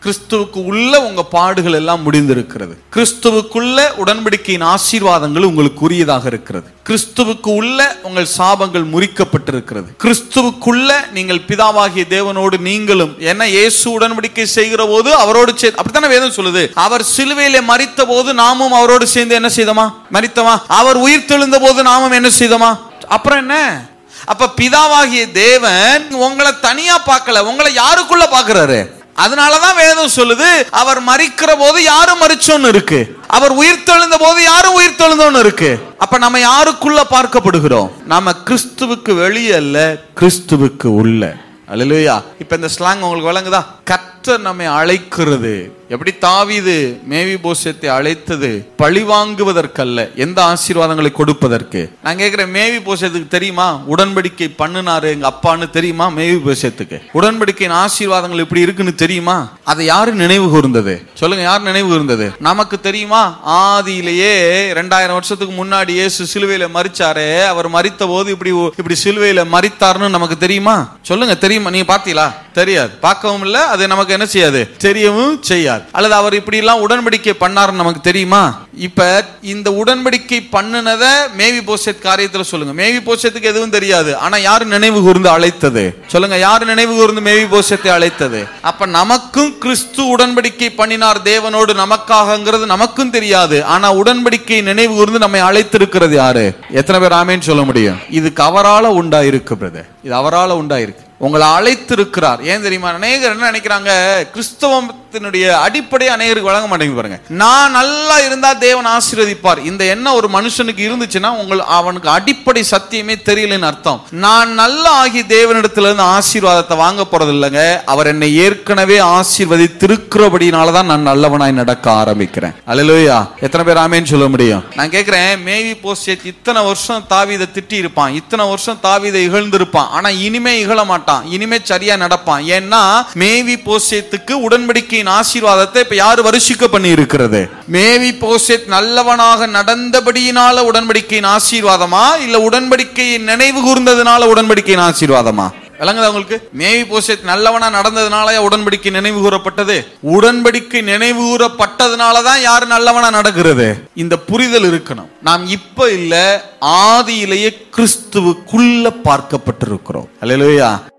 கிறிஸ்துவுக்கு உள்ள உங்க பாடுகள் எல்லாம் முடிந்திருக்கிறது. கிறிஸ்துவுக்குள்ள உடன்படிக்கையின் ஆசீர்வாதங்கள் உங்களுக்கு உரியதாக இருக்கிறது. கிறிஸ்துவுக்கு உள்ள உங்கள் சாபங்கள் முறிக்கப்பட்டிருக்கிறது. கிறிஸ்துவுக்குள்ள நீங்கள் பிதாவாகிய தேவனோடு நீங்களும் என்ன இயேசு உடன்படிக்கை செய்கிற போது அவரோடு சேர்ந்து, அப்படித்தானே வேதம் சொல்லுது, அவர் சிலுவையிலே மரித்த போது நாமும் அவரோடு சேர்ந்து என்ன செய்தோமா? மரித்தோமா? அவர் உயிர் தெழுந்த போது நாமும் என்ன செய்தோமா? அப்புறம் என்ன? அப்ப பிதாவாகிய தேவன் உங்களை தனியா பார்க்கல, உங்களை யாருக்குள்ள பார்க்கிறாரு? அதனாலதான் வேதம் சொல்லுது, அவர் மரிக்கிற போது யாரும் மரிச்சோன்னு இருக்கு, அவர் உயிர் தெழுந்த போது யாரும் உயிர் தெழுந்தோன்னு இருக்கு. அப்ப நம்ம யாருக்குள்ள பார்க்கப்படுகிறோம்? நாம கிறிஸ்துவுக்கு வெளியே அல்ல, கிறிஸ்துவுக்கு உள்ள. அல்லேலூயா. இப்ப இந்த ஸ்லாங் உங்களுக்கு விளங்குதா? கர்த்தர் நம்மை அழைக்கிறது. எப்படி தாவீது மேவிபோசேத்தை அழைத்தது பழி வாங்குவதற்கல்ல, எந்த ஆசீர்வாதங்களை கொடுப்பதற்கு. நான் கேட்கிறேன், மேவிபோசேத்துக்கு தெரியுமா உடன்படிக்கை பண்ணினாரு எங்க அப்பான்னு தெரியுமா? மேவிபோசேத்துக்கு உடன்படிக்கையின் ஆசீர்வாதங்கள் இப்படி இருக்குன்னு தெரியுமா? அதை யாரு நினைவு கூர்ந்தது? சொல்லுங்க, யார் நினைவு கூர்ந்தது? நமக்கு தெரியுமா? ஆதியிலேயே ரெண்டாயிரம் வருஷத்துக்கு முன்னாடி இயேசு சிலுவையில மரிச்சாரே, அவர் மரித்த போது இப்படி இப்படி சிலுவையில மரித்தார்னு நமக்கு தெரியுமா? சொல்லுங்க, தெரியுமா? நீங்க பாத்தீங்களா? தெரியாது. பார்க்கவும் இல்ல, அது நமக்கு என்ன செய்யாது, தெரியவும் செய்யாது. அல்லது அவர் இப்படி எல்லாம் உடன்படிக்கை பண்ணாருன்னு நமக்கு தெரியுமா? இப்ப இந்த உடன்படிக்கை பண்ணினத மேவிபோசேத் காரியத்துல சொல்லுங்க. மேவிபோசேத்துக்கு எதுவும் தெரியாது, ஆனா யாரு நினைவு கூர்ந்து அழைத்தது? சொல்லுங்க, யாரு நினைவு கூர்ந்து மேவிபோசேத்தை அழைத்தது? அப்ப நமக்கும் கிறிஸ்து உடன்படிக்கை பண்ணினார் தேவனோடு நமக்காகங்கிறது நமக்கும் தெரியாது, ஆனா உடன்படிக்கை நினைவு கூர்ந்து நம்மை அழைத்திருக்கிறது யாரு? எத்தனை பேர் ஆமேன்னு சொல்ல முடியும்? இதுக்கு அவரால உண்டாயிருக்கு பிரதர், இது அவரால உண்டாயிருக்கு. உங்களை அழைத்திருக்கிறார். ஏன் தெரியுமா? அநேகர் என்ன நினைக்கிறாங்க, கிறிஸ்தவத்தினுடைய அடிப்படை அநேகருக்கு வழங்க மாட்டேங்குது. பாருங்க, நான் நல்லா இருந்தா தேவன் ஆசீர்வதிப்பார், இந்த எண்ணம் ஒரு மனுஷனுக்கு இருந்துச்சுன்னா உங்கள் அவனுக்கு அடிப்படை சத்தியமே தெரியலன்னு அர்த்தம். நான் நல்லா ஆகி தேவனிடத்துல இருந்து ஆசீர்வாதத்தை வாங்க போறது இல்லைங்க, அவர் என்னை ஏற்கனவே ஆசீர்வதித்திருக்கிறபடினாலதான் நான் நல்லவனாய் நடக்க ஆரம்பிக்கிறேன். அல்லேலூயா. எத்தனை பேர் ஆமேன்னு சொல்ல முடியும்? நான் கேட்கிறேன், மேவிபோசேத் இத்தனை வருஷம் தாவீதை திட்டி இருப்பான், இத்தனை வருஷம் தாவீதை இகழ்ந்திருப்பான், ஆனா இனிமே இகழ மாட்டான், இனிமே சரியா நடப்பான். ஏன்னா மேவிபோசேத்துக்கு உடன்படிக்கையின் ஆசீர்வாதத்தை இப்ப யாரு வருஷிக்க பண்ணி இருக்கிறது? மேவிபோசேத் நல்லவனாக நடந்தபடியினால உடன்படிக்கையின் ஆசீர்வாதமா, இல்ல உடன்படிக்கையின் நினைவு கூர்ந்ததுனால உடன்படிக்கையின் ஆசீர்வாதமா? விளங்குதா உங்களுக்கு? மேவிபோசேத் நல்லவனா நடந்ததுனால உடன்படிக்கை நினைவு கூறப்பட்டது, உடன்படிக்கை நினைவு கூறப்பட்டதுனாலதான் யாரு நல்லவனா நடக்கிறது. இந்த புரிதல் இருக்கணும். நாம் இப்ப இல்ல, ஆதியிலேயே கிறிஸ்துவுக்குள்ள பார்க்கப்பட்டிருக்கிறோம். அல்லேலூயா.